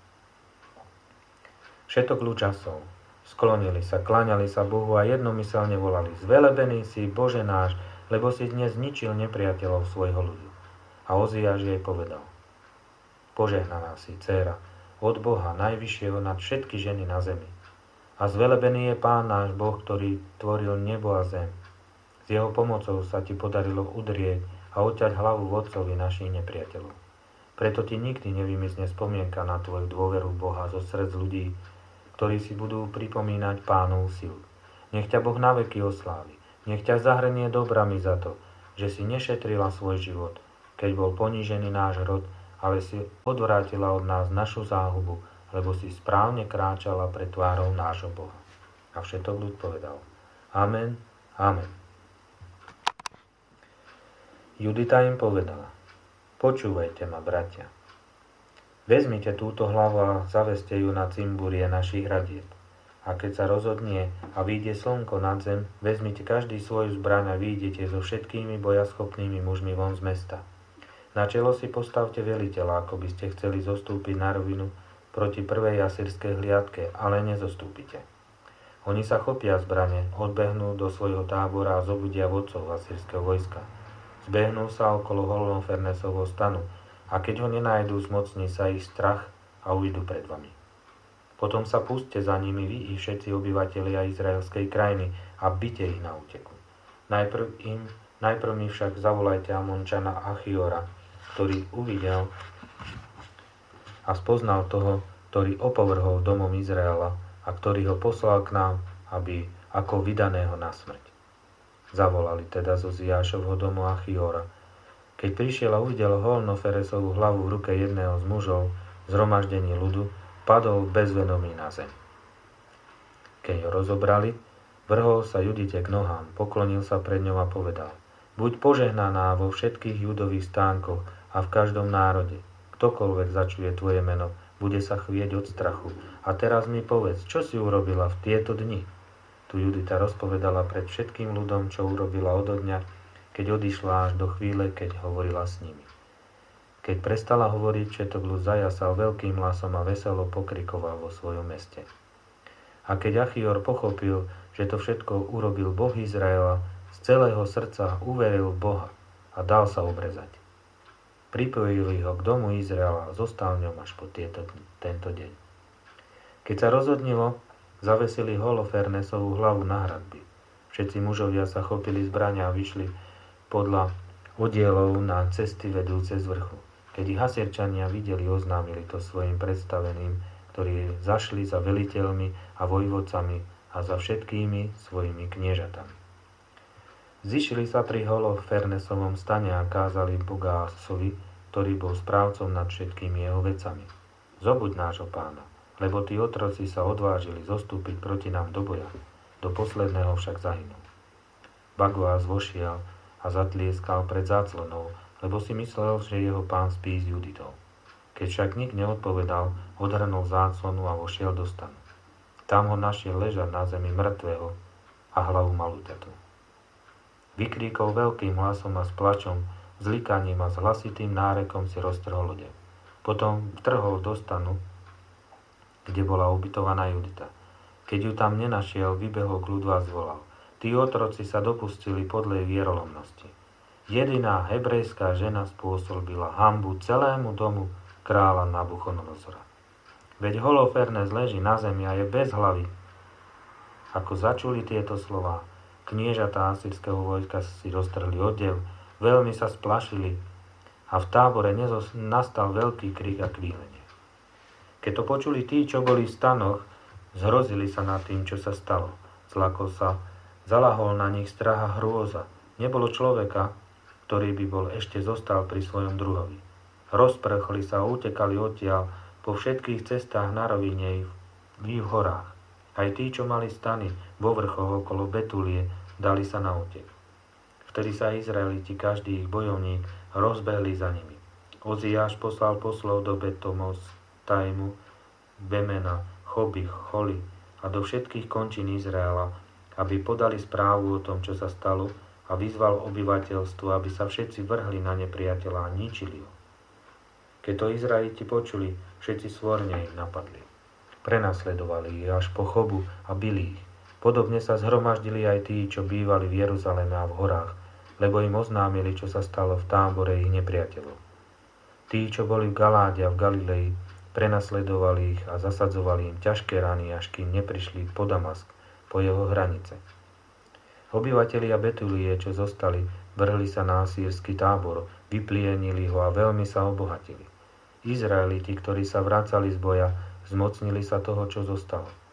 Všetok ľud časov sklonili sa, kláňali sa Bohu a jednomyselne volali, zvelebený si, Bože náš, lebo si dnes zničil nepriateľov svojho ľudu. A Oziáš jej povedal, požehnaná si, dcéra, od Boha, najvyššieho nad všetky ženy na zemi. A zvelebený je Pán náš Boh, ktorý tvoril nebo a zem. S jeho pomocou sa ti podarilo udrieť a odťať hlavu vodcovi našich nepriateľov. Preto ti nikdy nevymizne spomienka na tvoju dôveru v Boha zo srdc ľudí, ktorí si budú pripomínať Pánov silu. Nech ťa Boh naveky oslávi. Nech ťa zahrnie dobrami za to, že si nešetrila svoj život, keď bol ponížený náš rod, ale si odvrátila od nás našu záhubu, lebo si správne kráčala pred tvárou nášho Boha. A všetok ľud povedal: Amen, amen. Judita im povedala: Počúvajte ma, bratia. Vezmite túto hlavu a zaveste ju na cimburie našich hradieb. A keď sa rozhodnie a vyjde slnko nad zem, vezmite každý svoju zbraň a vyjdete so všetkými bojaschopnými mužmi von z mesta. Na čelo si postavte veliteľa, ako by ste chceli zostúpiť na rovinu proti prvej asýrskej hliadke, ale nezostúpite. Oni sa chopia zbrane, odbehnú do svojho tábora a zobudia vodcov asýrskeho vojska. Zbehnú sa okolo Holofernesovho stanu a keď ho nenájdú, zmocní sa ich strach a ujdu pred vami. Potom sa puste za nimi vy i všetci obyvatelia izraelskej krajiny a bite ich na úteku. Najprv mi však zavolajte Amončana Achiora, ktorý uvidel a spoznal toho, ktorý opovrhol domom Izraela a ktorý ho poslal k nám, aby ako vydaného na smrť. Zavolali teda zo Ziášovho domu Achiora. Keď prišiel a uvidel Holnoferesovú hlavu v ruke jedného z mužov zhromaždení ľudu, padol bezvedomý na zem. Keď ho rozobrali, vrhol sa Judite k nohám, poklonil sa pred ňou a povedal: Buď požehnaná vo všetkých judových stánkoch a v každom národe. Ktokoľvek začuje tvoje meno, bude sa chvieť od strachu. A teraz mi povedz, čo si urobila v tieto dni? Tu Judita rozpovedala pred všetkým ľudom, čo urobila odo dňa, keď odišla až do chvíle, keď hovorila s nimi. Keď prestala hovoriť, všetok ľud zajasal veľkým hlasom a veselo pokrikoval vo svojom meste. A keď Achior pochopil, že to všetko urobil Boh Izraela, z celého srdca uveril v Boha a dal sa obrezať. Pripojili ho k domu Izraela a zostal v ňom až po tento deň. Keď sa rozhodnilo, zavesili Holofernesovú hlavu na hradby. Všetci mužovia sa chopili zbrania a vyšli podľa oddielov na cesty vedúce z vrchu. Keď ich Asýrčania videli, oznámili to svojim predstaveným, ktorí zašli za veliteľmi a vojvodcami a za všetkými svojimi kniežatami. Zišli sa pri Holofernesovom stane a kázali Bogásovi, ktorý bol správcom nad všetkými jeho vecami: Zobuď nášho pána, lebo tí otroci sa odvážili zostúpiť proti nám do boja, do posledného však zahynul. Bagoás vošiel a zatlieskal pred záclonou, lebo si myslel, že jeho pán spí s Juditou. Keď však nik neodpovedal, odhrnul záclonu a vošiel do stanu. Tam ho našiel ležať na zemi mŕtvého a hlavu mal uťatú. Vykríkol veľkým hlasom a s plačom, s likaním a s hlasitým nárekom si roztrhol odev. Potom vtrhol do stanu, kde bola ubytovaná Judita. Keď ju tam nenašiel, vybehol k ľudu a zvolal: Tí otroci sa dopustili podlej vierolomnosti. Jediná hebrejská žena spôsobila hanbu celému domu kráľa Nabuchodonozora. Veď Holofernes leží na zemi a je bez hlavy. Ako začuli tieto slová, kniežatá asýrskeho vojska si roztrhli odev, veľmi sa splašili a v tábore nastal veľký krik a kvílenie. Keď to počuli tí, čo boli v stanoch, zhrozili sa nad tým, čo sa stalo. Zlakol sa, zalahol na nich strach a hrôza. Nebolo človeka, ktorý by bol ešte zostal pri svojom druhovi. Rozprchli sa a utekali odtiaľ po všetkých cestách na rovine i v horách. Aj tí, čo mali stany vo vrchoch okolo Betulie, dali sa na útek. Vtedy sa Izraeliti, každý ich bojovník, rozbehli za nimi. Oziáš poslal poslov do Betomos, Tajmu, Bemena, Choby, Choli a do všetkých končín Izraela, aby podali správu o tom, čo sa stalo, a vyzval obyvateľstvo, aby sa všetci vrhli na nepriateľa a ničili ho. Keď to Izraeliti počuli, všetci svorne ich napadli. Prenasledovali ich až po Chobu a bili ich. Podobne sa zhromaždili aj tí, čo bývali v Jeruzaleme a v horách, lebo im oznámili, čo sa stalo v tábore ich nepriateľov. Tí, čo boli v Galáde a v Galilei, prenasledovali ich a zasadzovali im ťažké rany, až kým neprišli po Damask, po jeho hranice. Obyvatelia Betulie, čo zostali, vrhli sa na asýrsky tábor, vyplienili ho a veľmi sa obohatili. Izraeliti, ktorí sa vracali z boja, zmocnili sa toho, čo zostalo.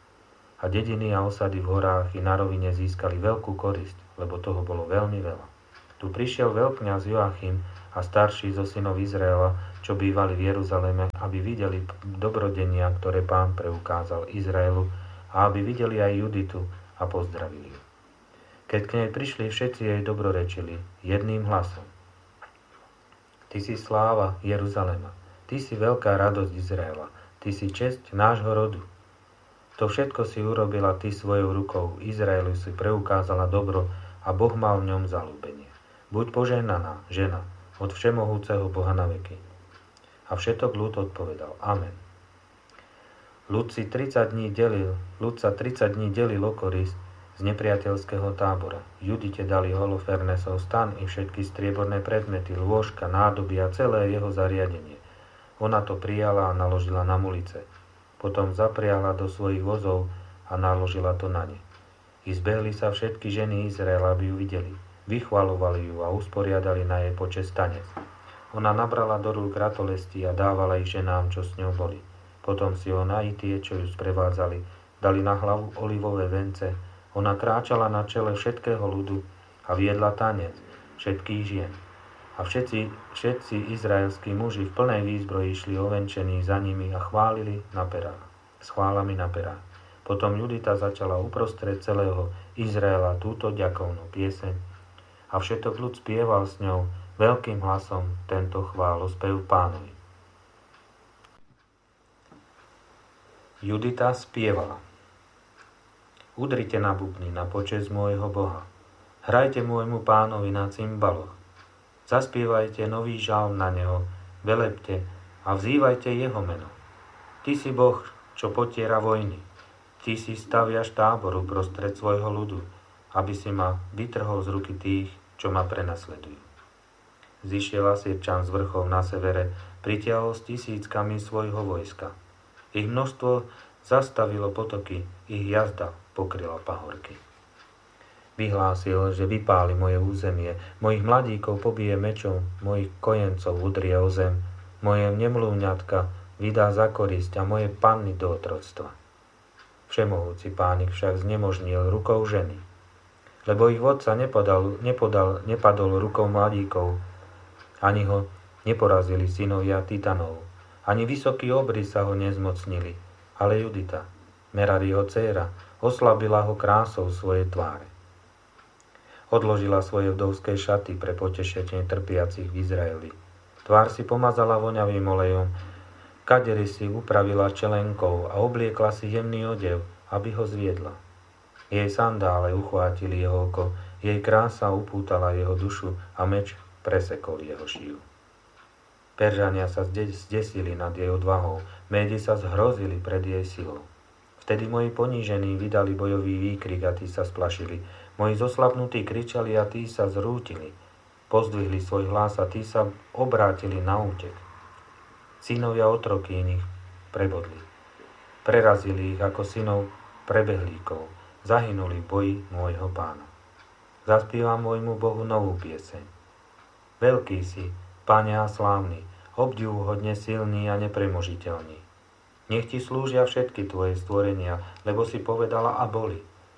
a dediny a osady v horách i na rovine získali veľkú korisť, lebo toho bolo veľmi veľa. Tu prišiel veľkňaz Joachim a starší zo synov Izraela, čo bývali v Jeruzaleme, aby videli dobrodenia, ktoré Pán preukázal Izraelu, a aby videli aj Juditu a pozdravili ju. Keď k nej prišli, všetci jej dobrorečili jedným hlasom. Ty si sláva Jeruzalema, ty si veľká radosť Izraela, ty si česť nášho rodu. To všetko si urobila ty svojou rukou, Izraelu si preukázala dobro a Boh mal v ňom zaľúbenie. Buď požehnaná, žena, od všemohúceho Boha na veky. A všetok ľud odpovedal, amen. Ľud sa 30 dní delil o korist z nepriateľského tábora. Judite dali Holofernesov stan i všetky strieborné predmety, lôžka, nádoby a celé jeho zariadenie. Ona to prijala a naložila na mulice. Potom zapriahla do svojich vozov a naložila to na ne. I zbehli sa všetky ženy Izraela, aby ju videli. Vychvalovali ju a usporiadali na jej počesť tanec. Ona nabrala do rúk ratolesti a dávala ich ženám, čo s ňou boli. Potom si ona i tie, čo ju sprevádzali, dali na hlavu olivové vence. Ona kráčala na čele všetkého ľudu a viedla tanec všetkých žien. A všetci izraelskí muži v plnej výzbroji išli ovenčení za nimi a chválili na perách, s chválami na perách. Potom Judita začala uprostred celého Izraela túto ďakovnú pieseň a všetok ľud spieval s ňou veľkým hlasom tento chválospev Pánovi. Judita spievala. Udrite na bubny na počesť môjho Boha. Hrajte môjmu Pánovi na cymbaloch. Zaspievajte nový žalm na neho, velepte a vzývajte jeho meno. Ty si Boh, čo potiera vojny. Ty si staviaš tábor uprostred svojho ľudu, aby si ma vytrhol z ruky tých, čo ma prenasledujú. Zišiel Asýrčan z vrchov na severe, pritiahol s tisíckami svojho vojska. Ich množstvo zastavilo potoky, ich jazda pokryla pahorky. Vyhlásil, že vypáli moje územie, mojich mladíkov pobije mečom, mojich kojencov udrie o zem, moje nemluvňatka vydá za korisť a moje panny do otroctva. Všemohúci Pán ich však znemožnil rukou ženy, lebo ich vodca nepadol rukou mladíkov, ani ho neporazili synovia Titanov, ani vysokí obry sa ho nezmocnili, ale Judita, Merariho dcéra, oslabila ho krásou svojej tváre. Odložila svoje vdovské šaty pre potešenie trpiacich v Izraeli. Tvár si pomazala voňavým olejom, kadery si upravila čelenkou a obliekla si jemný odev, aby ho zviedla. Jej sandále uchvátili jeho oko, jej krása upútala jeho dušu a meč presekol jeho šíju. Peržania sa zdesili nad jej odvahou, Médi sa zhrozili pred jej silou. Vtedy moji ponížení vydali bojový výkrik a tí sa splašili. Moji zoslabnutí kričali a tí sa zrútili. Pozdvihli svoj hlas a tí sa obrátili na útek. Synovia otroky iných prebodli. Prerazili ich ako synov prebehlíkov. Zahynuli v boji môjho Pána. Zaspievam môjmu Bohu novú pieseň. Veľký si, Pane a slávny, obdivuhodne silný a nepremožiteľný. Nech ti slúžia všetky tvoje stvorenia, lebo si povedala a boli.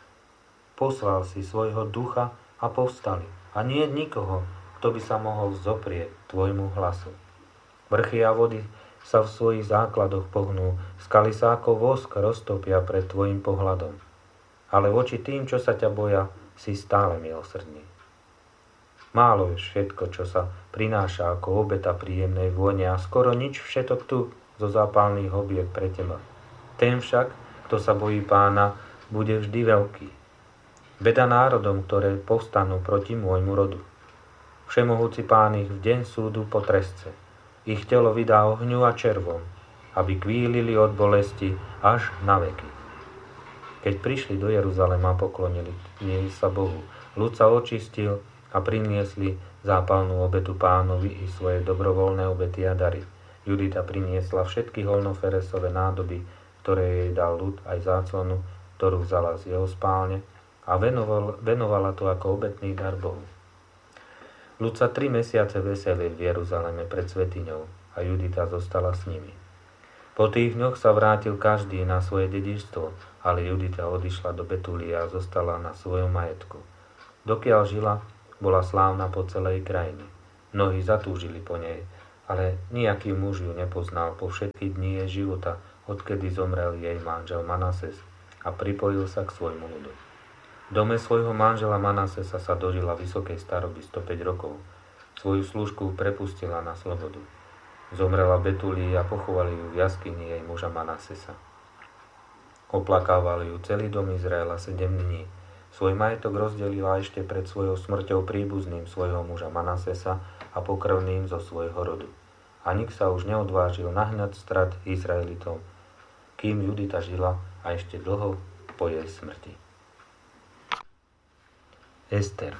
Poslal si svojho ducha a povstali. A nie je nikoho, kto by sa mohol zoprieť tvojmu hlasu. Vrchy a vody sa v svojich základoch pohnú, skaly sa ako vosk roztopia pred tvojim pohľadom. Ale voči tým, čo sa ťa boja, si stále milosrdný. Málo je všetko, čo sa prináša ako obeta príjemnej vône a skoro nič všetok tu zo zápalných hobiek pre teba. Ten však, kto sa bojí Pána, bude vždy veľký. Beda národom, ktoré povstanú proti môjmu rodu. Všemohúci Pán ich v deň súdu potrestce. Ich telo vydá ohňu a červom, aby kvílili od bolesti až na veky. Keď prišli do Jeruzalema, poklonili sa Bohu. Ľud sa očistil a priniesli zápalnú obetu Pánovi i svoje dobrovoľné obety a dary. Judita priniesla všetky holnoferesové nádoby, ktoré jej dal ľud, aj záclonu, ktorú vzala z jeho spálne a venovala to ako obetný dar Bohu. Ľud sa 3 mesiace veselil v Jeruzaleme pred svätyňou a Judita zostala s nimi. Po tých dňoch sa vrátil každý na svoje dedičstvo, ale Judita odišla do Betulia a zostala na svojom majetku. Dokiaľ žila, bola slávna po celej krajine. Mnohí zatúžili po nej, ale nejaký muž ju nepoznal po všetky dni jej života, odkedy zomrel jej manžel Manases a pripojil sa k svojmu ľudu. V dome svojho manžela Manasesa sa dožila vysokej staroby 105 rokov. Svoju služku prepustila na slobodu. Zomrela v Betúlii a pochovali ju v jaskyni jej muža Manasesa. Oplakával ju celý dom Izraela 7 dní. Svoj majetok rozdelila ešte pred svojou smrťou príbuzným svojho muža Manasesa a pokrvným zo svojho rodu. A nik sa už neodvážil nahnať strat Izraelitom, kým Judita žila a ešte dlho po jej smrti. Ester.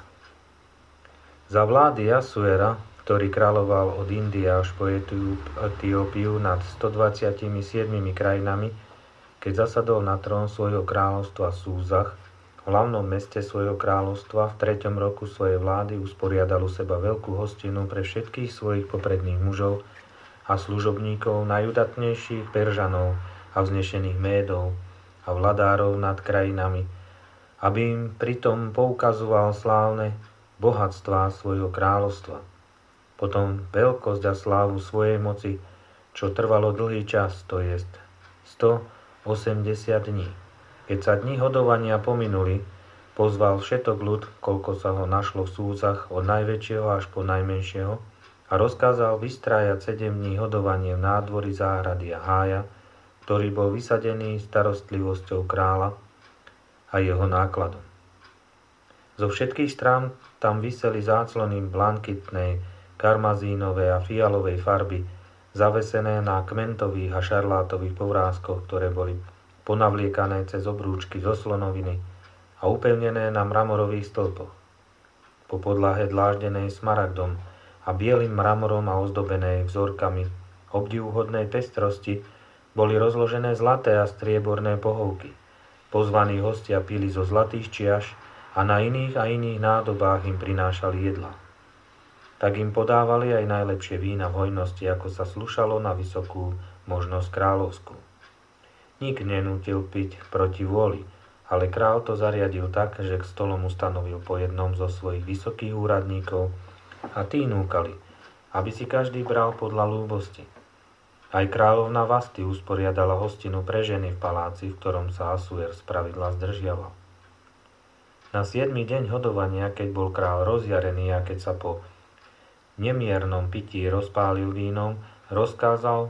Za vlády Asuera, ktorý kráľoval od Indie až po Etiópiu nad 127 krajinami, keď zasadol na trón svojho kráľovstva Súzach, v hlavnom meste svojho kráľovstva v 3. roku svojej vlády usporiadal u seba veľkú hostinu pre všetkých svojich popredných mužov a služobníkov, najudatnejších Peržanov a vznešených Médov a vladárov nad krajinami, aby im pritom poukazoval slávne bohatstvá svojho kráľovstva. Potom veľkosť a slávu svojej moci, čo trvalo dlhý čas, to jest 180 dní. Keď sa dni hodovania pominuli, pozval všetok ľud, koľko sa ho našlo v Súzach, od najväčšieho až po najmenšieho, a rozkázal vystrájať 7 dní hodovanie v nádvorí záhrady a hája, ktorý bol vysadený starostlivosťou kráľa a jeho nákladom. Zo všetkých strán tam viseli záclony blankitnej, karmazínovej a fialovej farby, zavesené na kmentových a šarlátových povrázkoch, ktoré boli ponavliekané cez obrúčky zo slonoviny a upevnené na mramorových stĺpoch. Po podlahe dláždenej smaragdom a bielým mramorom a ozdobenej vzorkami obdivuhodnej pestrosti boli rozložené zlaté a strieborné pohovky. Pozvaní hostia pili zo zlatých čiaš a na iných nádobách im prinášali jedla. Tak im podávali aj najlepšie vína v hojnosti, ako sa slušalo na vysokú možnosť kráľovskú. Nik nenútil piť proti vôli, ale král to zariadil tak, že k stolom ustanovil po jednom zo svojich vysokých úradníkov a tí núkali, aby si každý bral podľa ľúbosti. Aj kráľovna Vasti usporiadala hostinu pre ženy v paláci, v ktorom sa Asuer spravidla zdržiaval. Na 7. deň hodovania, keď bol král rozjarený a keď sa po nemiernom pití rozpálil vínom, rozkázal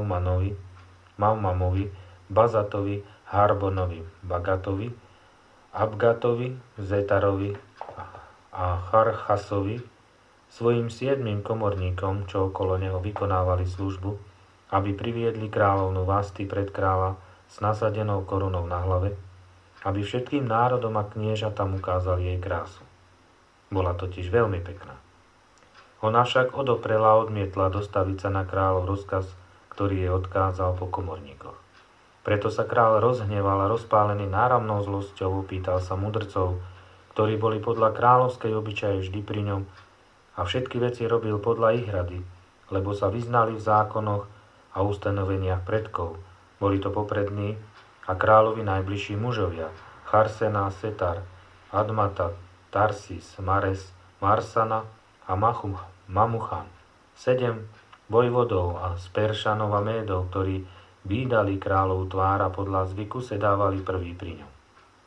Maumamovi, Bazatovi, Harbonovi, Bagatovi, Abgatovi, Zetarovi a Charchasovi, svojim 7 komorníkom, čo okolo neho vykonávali službu, aby priviedli kráľovnu Vasti pred kráľa s nasadenou korunou na hlave, aby všetkým národom a kniežatám ukázali jej krásu. Bola totiž veľmi pekná. Ona však odoprela a odmietla dostaviť sa na kráľov rozkaz, ktorý jej odkázal po komorníkoch. Preto sa kráľ rozhneval a rozpálený náramnou zlosťou opýtal sa mudrcov, ktorí boli podľa kráľovskej obyčaje vždy pri ňom, a všetky veci robil podľa ich rady, lebo sa vyznali v zákonoch a ustanoveniach predkov. Boli to poprední a kráľovi najbližší mužovia: Charsena, Setar, Admata, Tarsis, Mares, Marsana a Mamuchan. 7 vojvodov a z Peršanov a Médov, ktorí vídali kráľov tvára podľa zvyku, sedávali prvý pri ňom.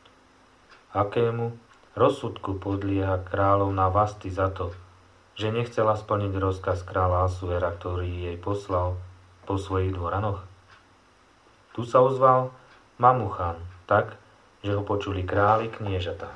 Akému rozsudku podlieha kráľovna Vasti za to, že nechcela splniť rozkaz kráľa Asuera, ktorý jej poslal po svojich dvoranoch? Tu sa ozval Mamuchan tak, že ho počuli králi kniežatá.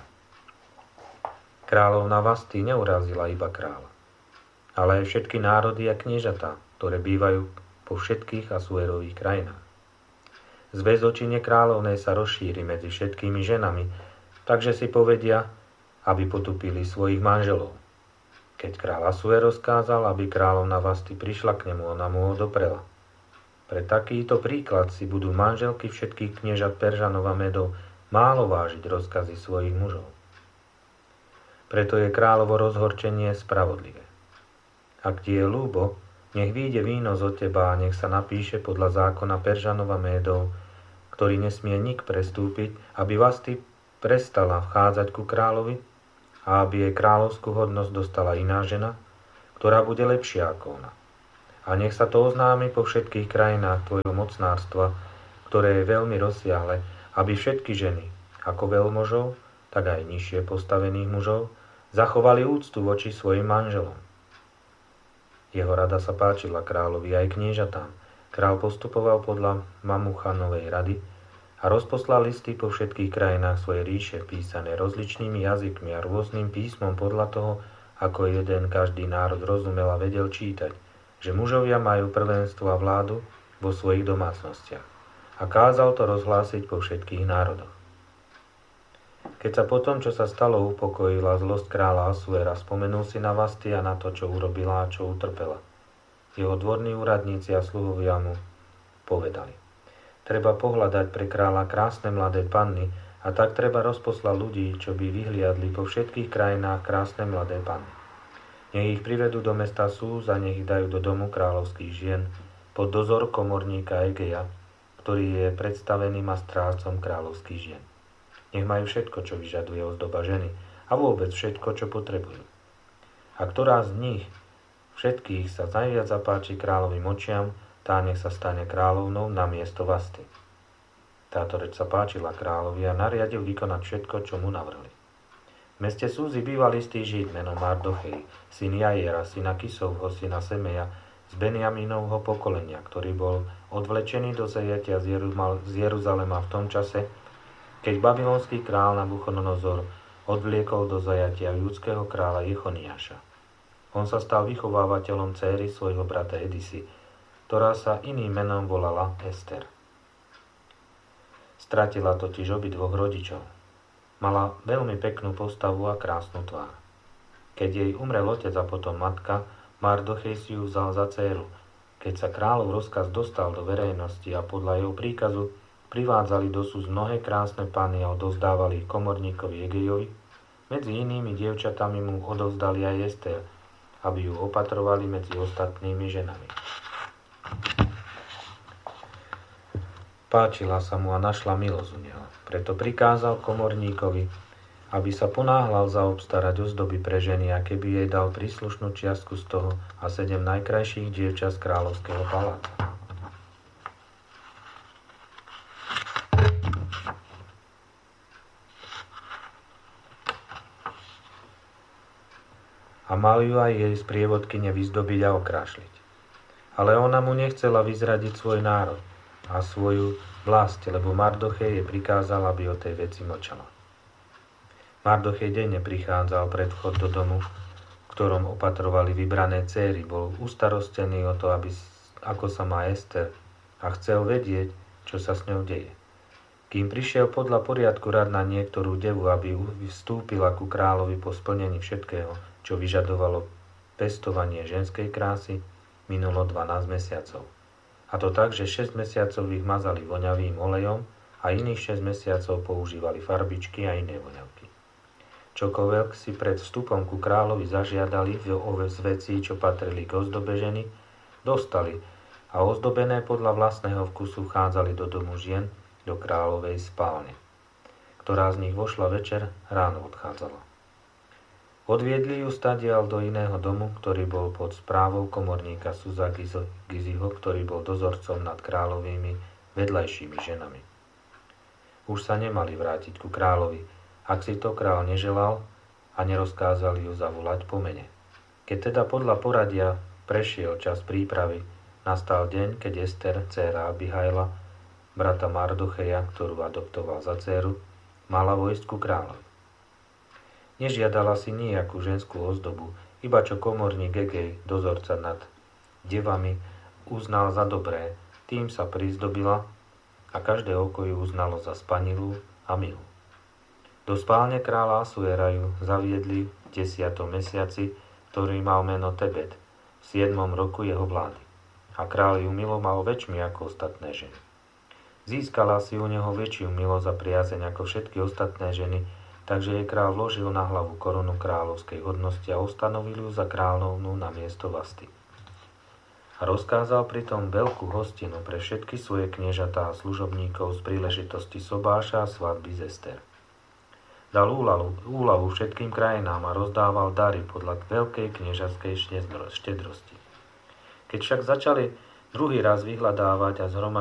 Kráľovna Vasti neurazila iba kráľa, ale aj všetky národy a kniežatá, ktoré bývajú po všetkých Asuerových krajinách. Zväz očine kráľovnej sa rozšíri medzi všetkými ženami, takže si povedia, aby potupili svojich manželov. Keď kráľ Asuer rozkázal, aby kráľovna Vasti prišla k nemu, ona mu ho doprela. Pre takýto príklad si budú manželky všetkých kniežat Peržanov a Medov málo vážiť rozkazy svojich mužov. Preto je kráľovo rozhorčenie spravodlivé. Ak ti je ľúbo, Nech vyjde víno od teba a nech sa napíše podľa zákona Peržanova Médov, ktorý nesmie nik prestúpiť, aby Vasti prestala vchádzať ku kráľovi a aby jej kráľovskú hodnosť dostala iná žena, ktorá bude lepšia ako ona. A nech sa to oznámi po všetkých krajinách tvojho mocnárstva, ktoré je veľmi rozsiahle, aby všetky ženy, ako veľmožov, tak aj nižšie postavených mužov, zachovali úctu voči svojim manželom. Jeho rada sa páčila kráľovi aj kniežatám. Král postupoval podľa Mamuchanovej rady a rozposlal listy po všetkých krajinách svojej ríše, písané rozličnými jazykmi a rôznym písmom podľa toho, ako jeden každý národ rozumel a vedel čítať, že mužovia majú prvenstvo a vládu vo svojich domácnostiach. A kázal to rozhlásiť po všetkých národoch. Keď sa potom, čo sa stalo, upokojila zlosť kráľa Asuera, spomenul si na Vasti a na to, čo urobila a čo utrpela. Jeho dvorní úradníci a sluhovia mu povedali: treba pohľadať pre kráľa krásne mladé panny a tak treba rozposlať ľudí, čo by vyhliadli po všetkých krajinách krásne mladé panny. Nech ich privedú do mesta Súz a nech ich dajú do domu kráľovských žien pod dozor komorníka Egeja, ktorý je predstaveným a strážcom kráľovských žien. Nech majú všetko, čo vyžaduje ozdoba ženy a vôbec všetko, čo potrebujú. A ktorá z nich všetkých sa najviac zapáči kráľovým očiam, tá nech sa stane kráľovnou na miesto Vasty. Táto reč sa páčila kráľovi a nariadil vykonať všetko, čo mu navrhli. V meste Súzy býval istý Žid menom Mardochej, syn Jajera, syna Kisovho, syna Semeja, z Benjamínovho pokolenia, ktorý bol odvlečený do zajatia z Jeruzalema v tom čase, keď babylonský král Nabuchodonozor odvliekol do zajatia judského kráľa Jechoniáša. On sa stal vychovávateľom céry svojho brata Edisy, ktorá sa iným menom volala Ester. Stratila totiž obidvoch rodičov. Mala veľmi peknú postavu a krásnu tvár. Keď jej umrel otec a potom matka, Mardochej si ju vzal za dcéru. Keď sa kráľov rozkaz dostal do verejnosti a podľa jeho príkazu privádzali do Súz mnohé krásne panny a odovzdávali ich komorníkovi Egejovi, medzi inými dievčatami mu odovzdali aj Ester, aby ju opatrovali medzi ostatnými ženami. Páčila sa mu a našla milosť u neho. Preto prikázal komorníkovi, aby sa ponáhľal zaobstarať ozdoby pre ženy a keby jej dal príslušnú čiastku z toho a 7 najkrajších dievčat z kráľovského paláca. A mal ju aj jej sprievodkyne vyzdobiť a okrášliť. Ale ona mu nechcela vyzradiť svoj národ a svoju vlast, lebo Mardochej jej prikázal, aby o tej veci mlčala. Mardochej denne prichádzal pred vchod do domu, v ktorom opatrovali vybrané céry. Bol ustarostený o to, ako sa má Ester a chcel vedieť, čo sa s ňou deje. Kým prišiel podľa poriadku rad na niektorú devu, aby vstúpila ku kráľovi po splnení všetkého, čo vyžadovalo pestovanie ženskej krásy, minulo 12 mesiacov. A to tak, že 6 mesiacov ich mazali voňavým olejom a iných 6 mesiacov používali farbičky a iné voňavky. Čokoľvek si pred vstupom ku kráľovi zažiadali z vecí, čo patrili k ozdobe ženy, dostali a ozdobené podľa vlastného vkusu vchádzali do domu žien, do kráľovej spálne. Ktorá z nich vošla večer, ráno odchádzala. Odviedli ju stadiaľ do iného domu, ktorý bol pod správou komorníka Suza Giziho, ktorý bol dozorcom nad kráľovými vedľajšími ženami. Už sa nemali vrátiť ku kráľovi, ak si to kráľ neželal a nerozkázali ju zavolať po mene. Keď teda podľa poradia prešiel čas prípravy, nastal deň, keď Ester, dcéra Abihaila, brata Mardocheja, ktorú adoptoval za dcéru, mala vojsť ku kráľovi. Nežiadala si nejakú ženskú ozdobu, iba čo komorník Egej, dozorca nad devami, uznal za dobré, tým sa prizdobila a každé oko ju uznalo za spanilú a milú. Do spálne kráľa Asuera ju zaviedli v 10. mesiaci, ktorý mal meno Tebet, v 7. roku jeho vlády. A kráľ ju miloval väčšmi ako ostatné ženy. Získala si u neho väčšiu milosť a priazeň ako všetky ostatné ženy, takže jej kráľ vložil na hlavu korunu kráľovskej hodnosti a ustanovil ju za kráľovnú na miesto Vasty. a rozkázal pritom veľkú hostinu pre všetky svoje kniežatá a služobníkov z príležitosti sobáša a svadby z Ester. Dal úľavu všetkým krajinám a rozdával dary podľa veľkej kniežatskej štedrosti. Keď však začali druhý raz vyhľadávať a zhromažďovať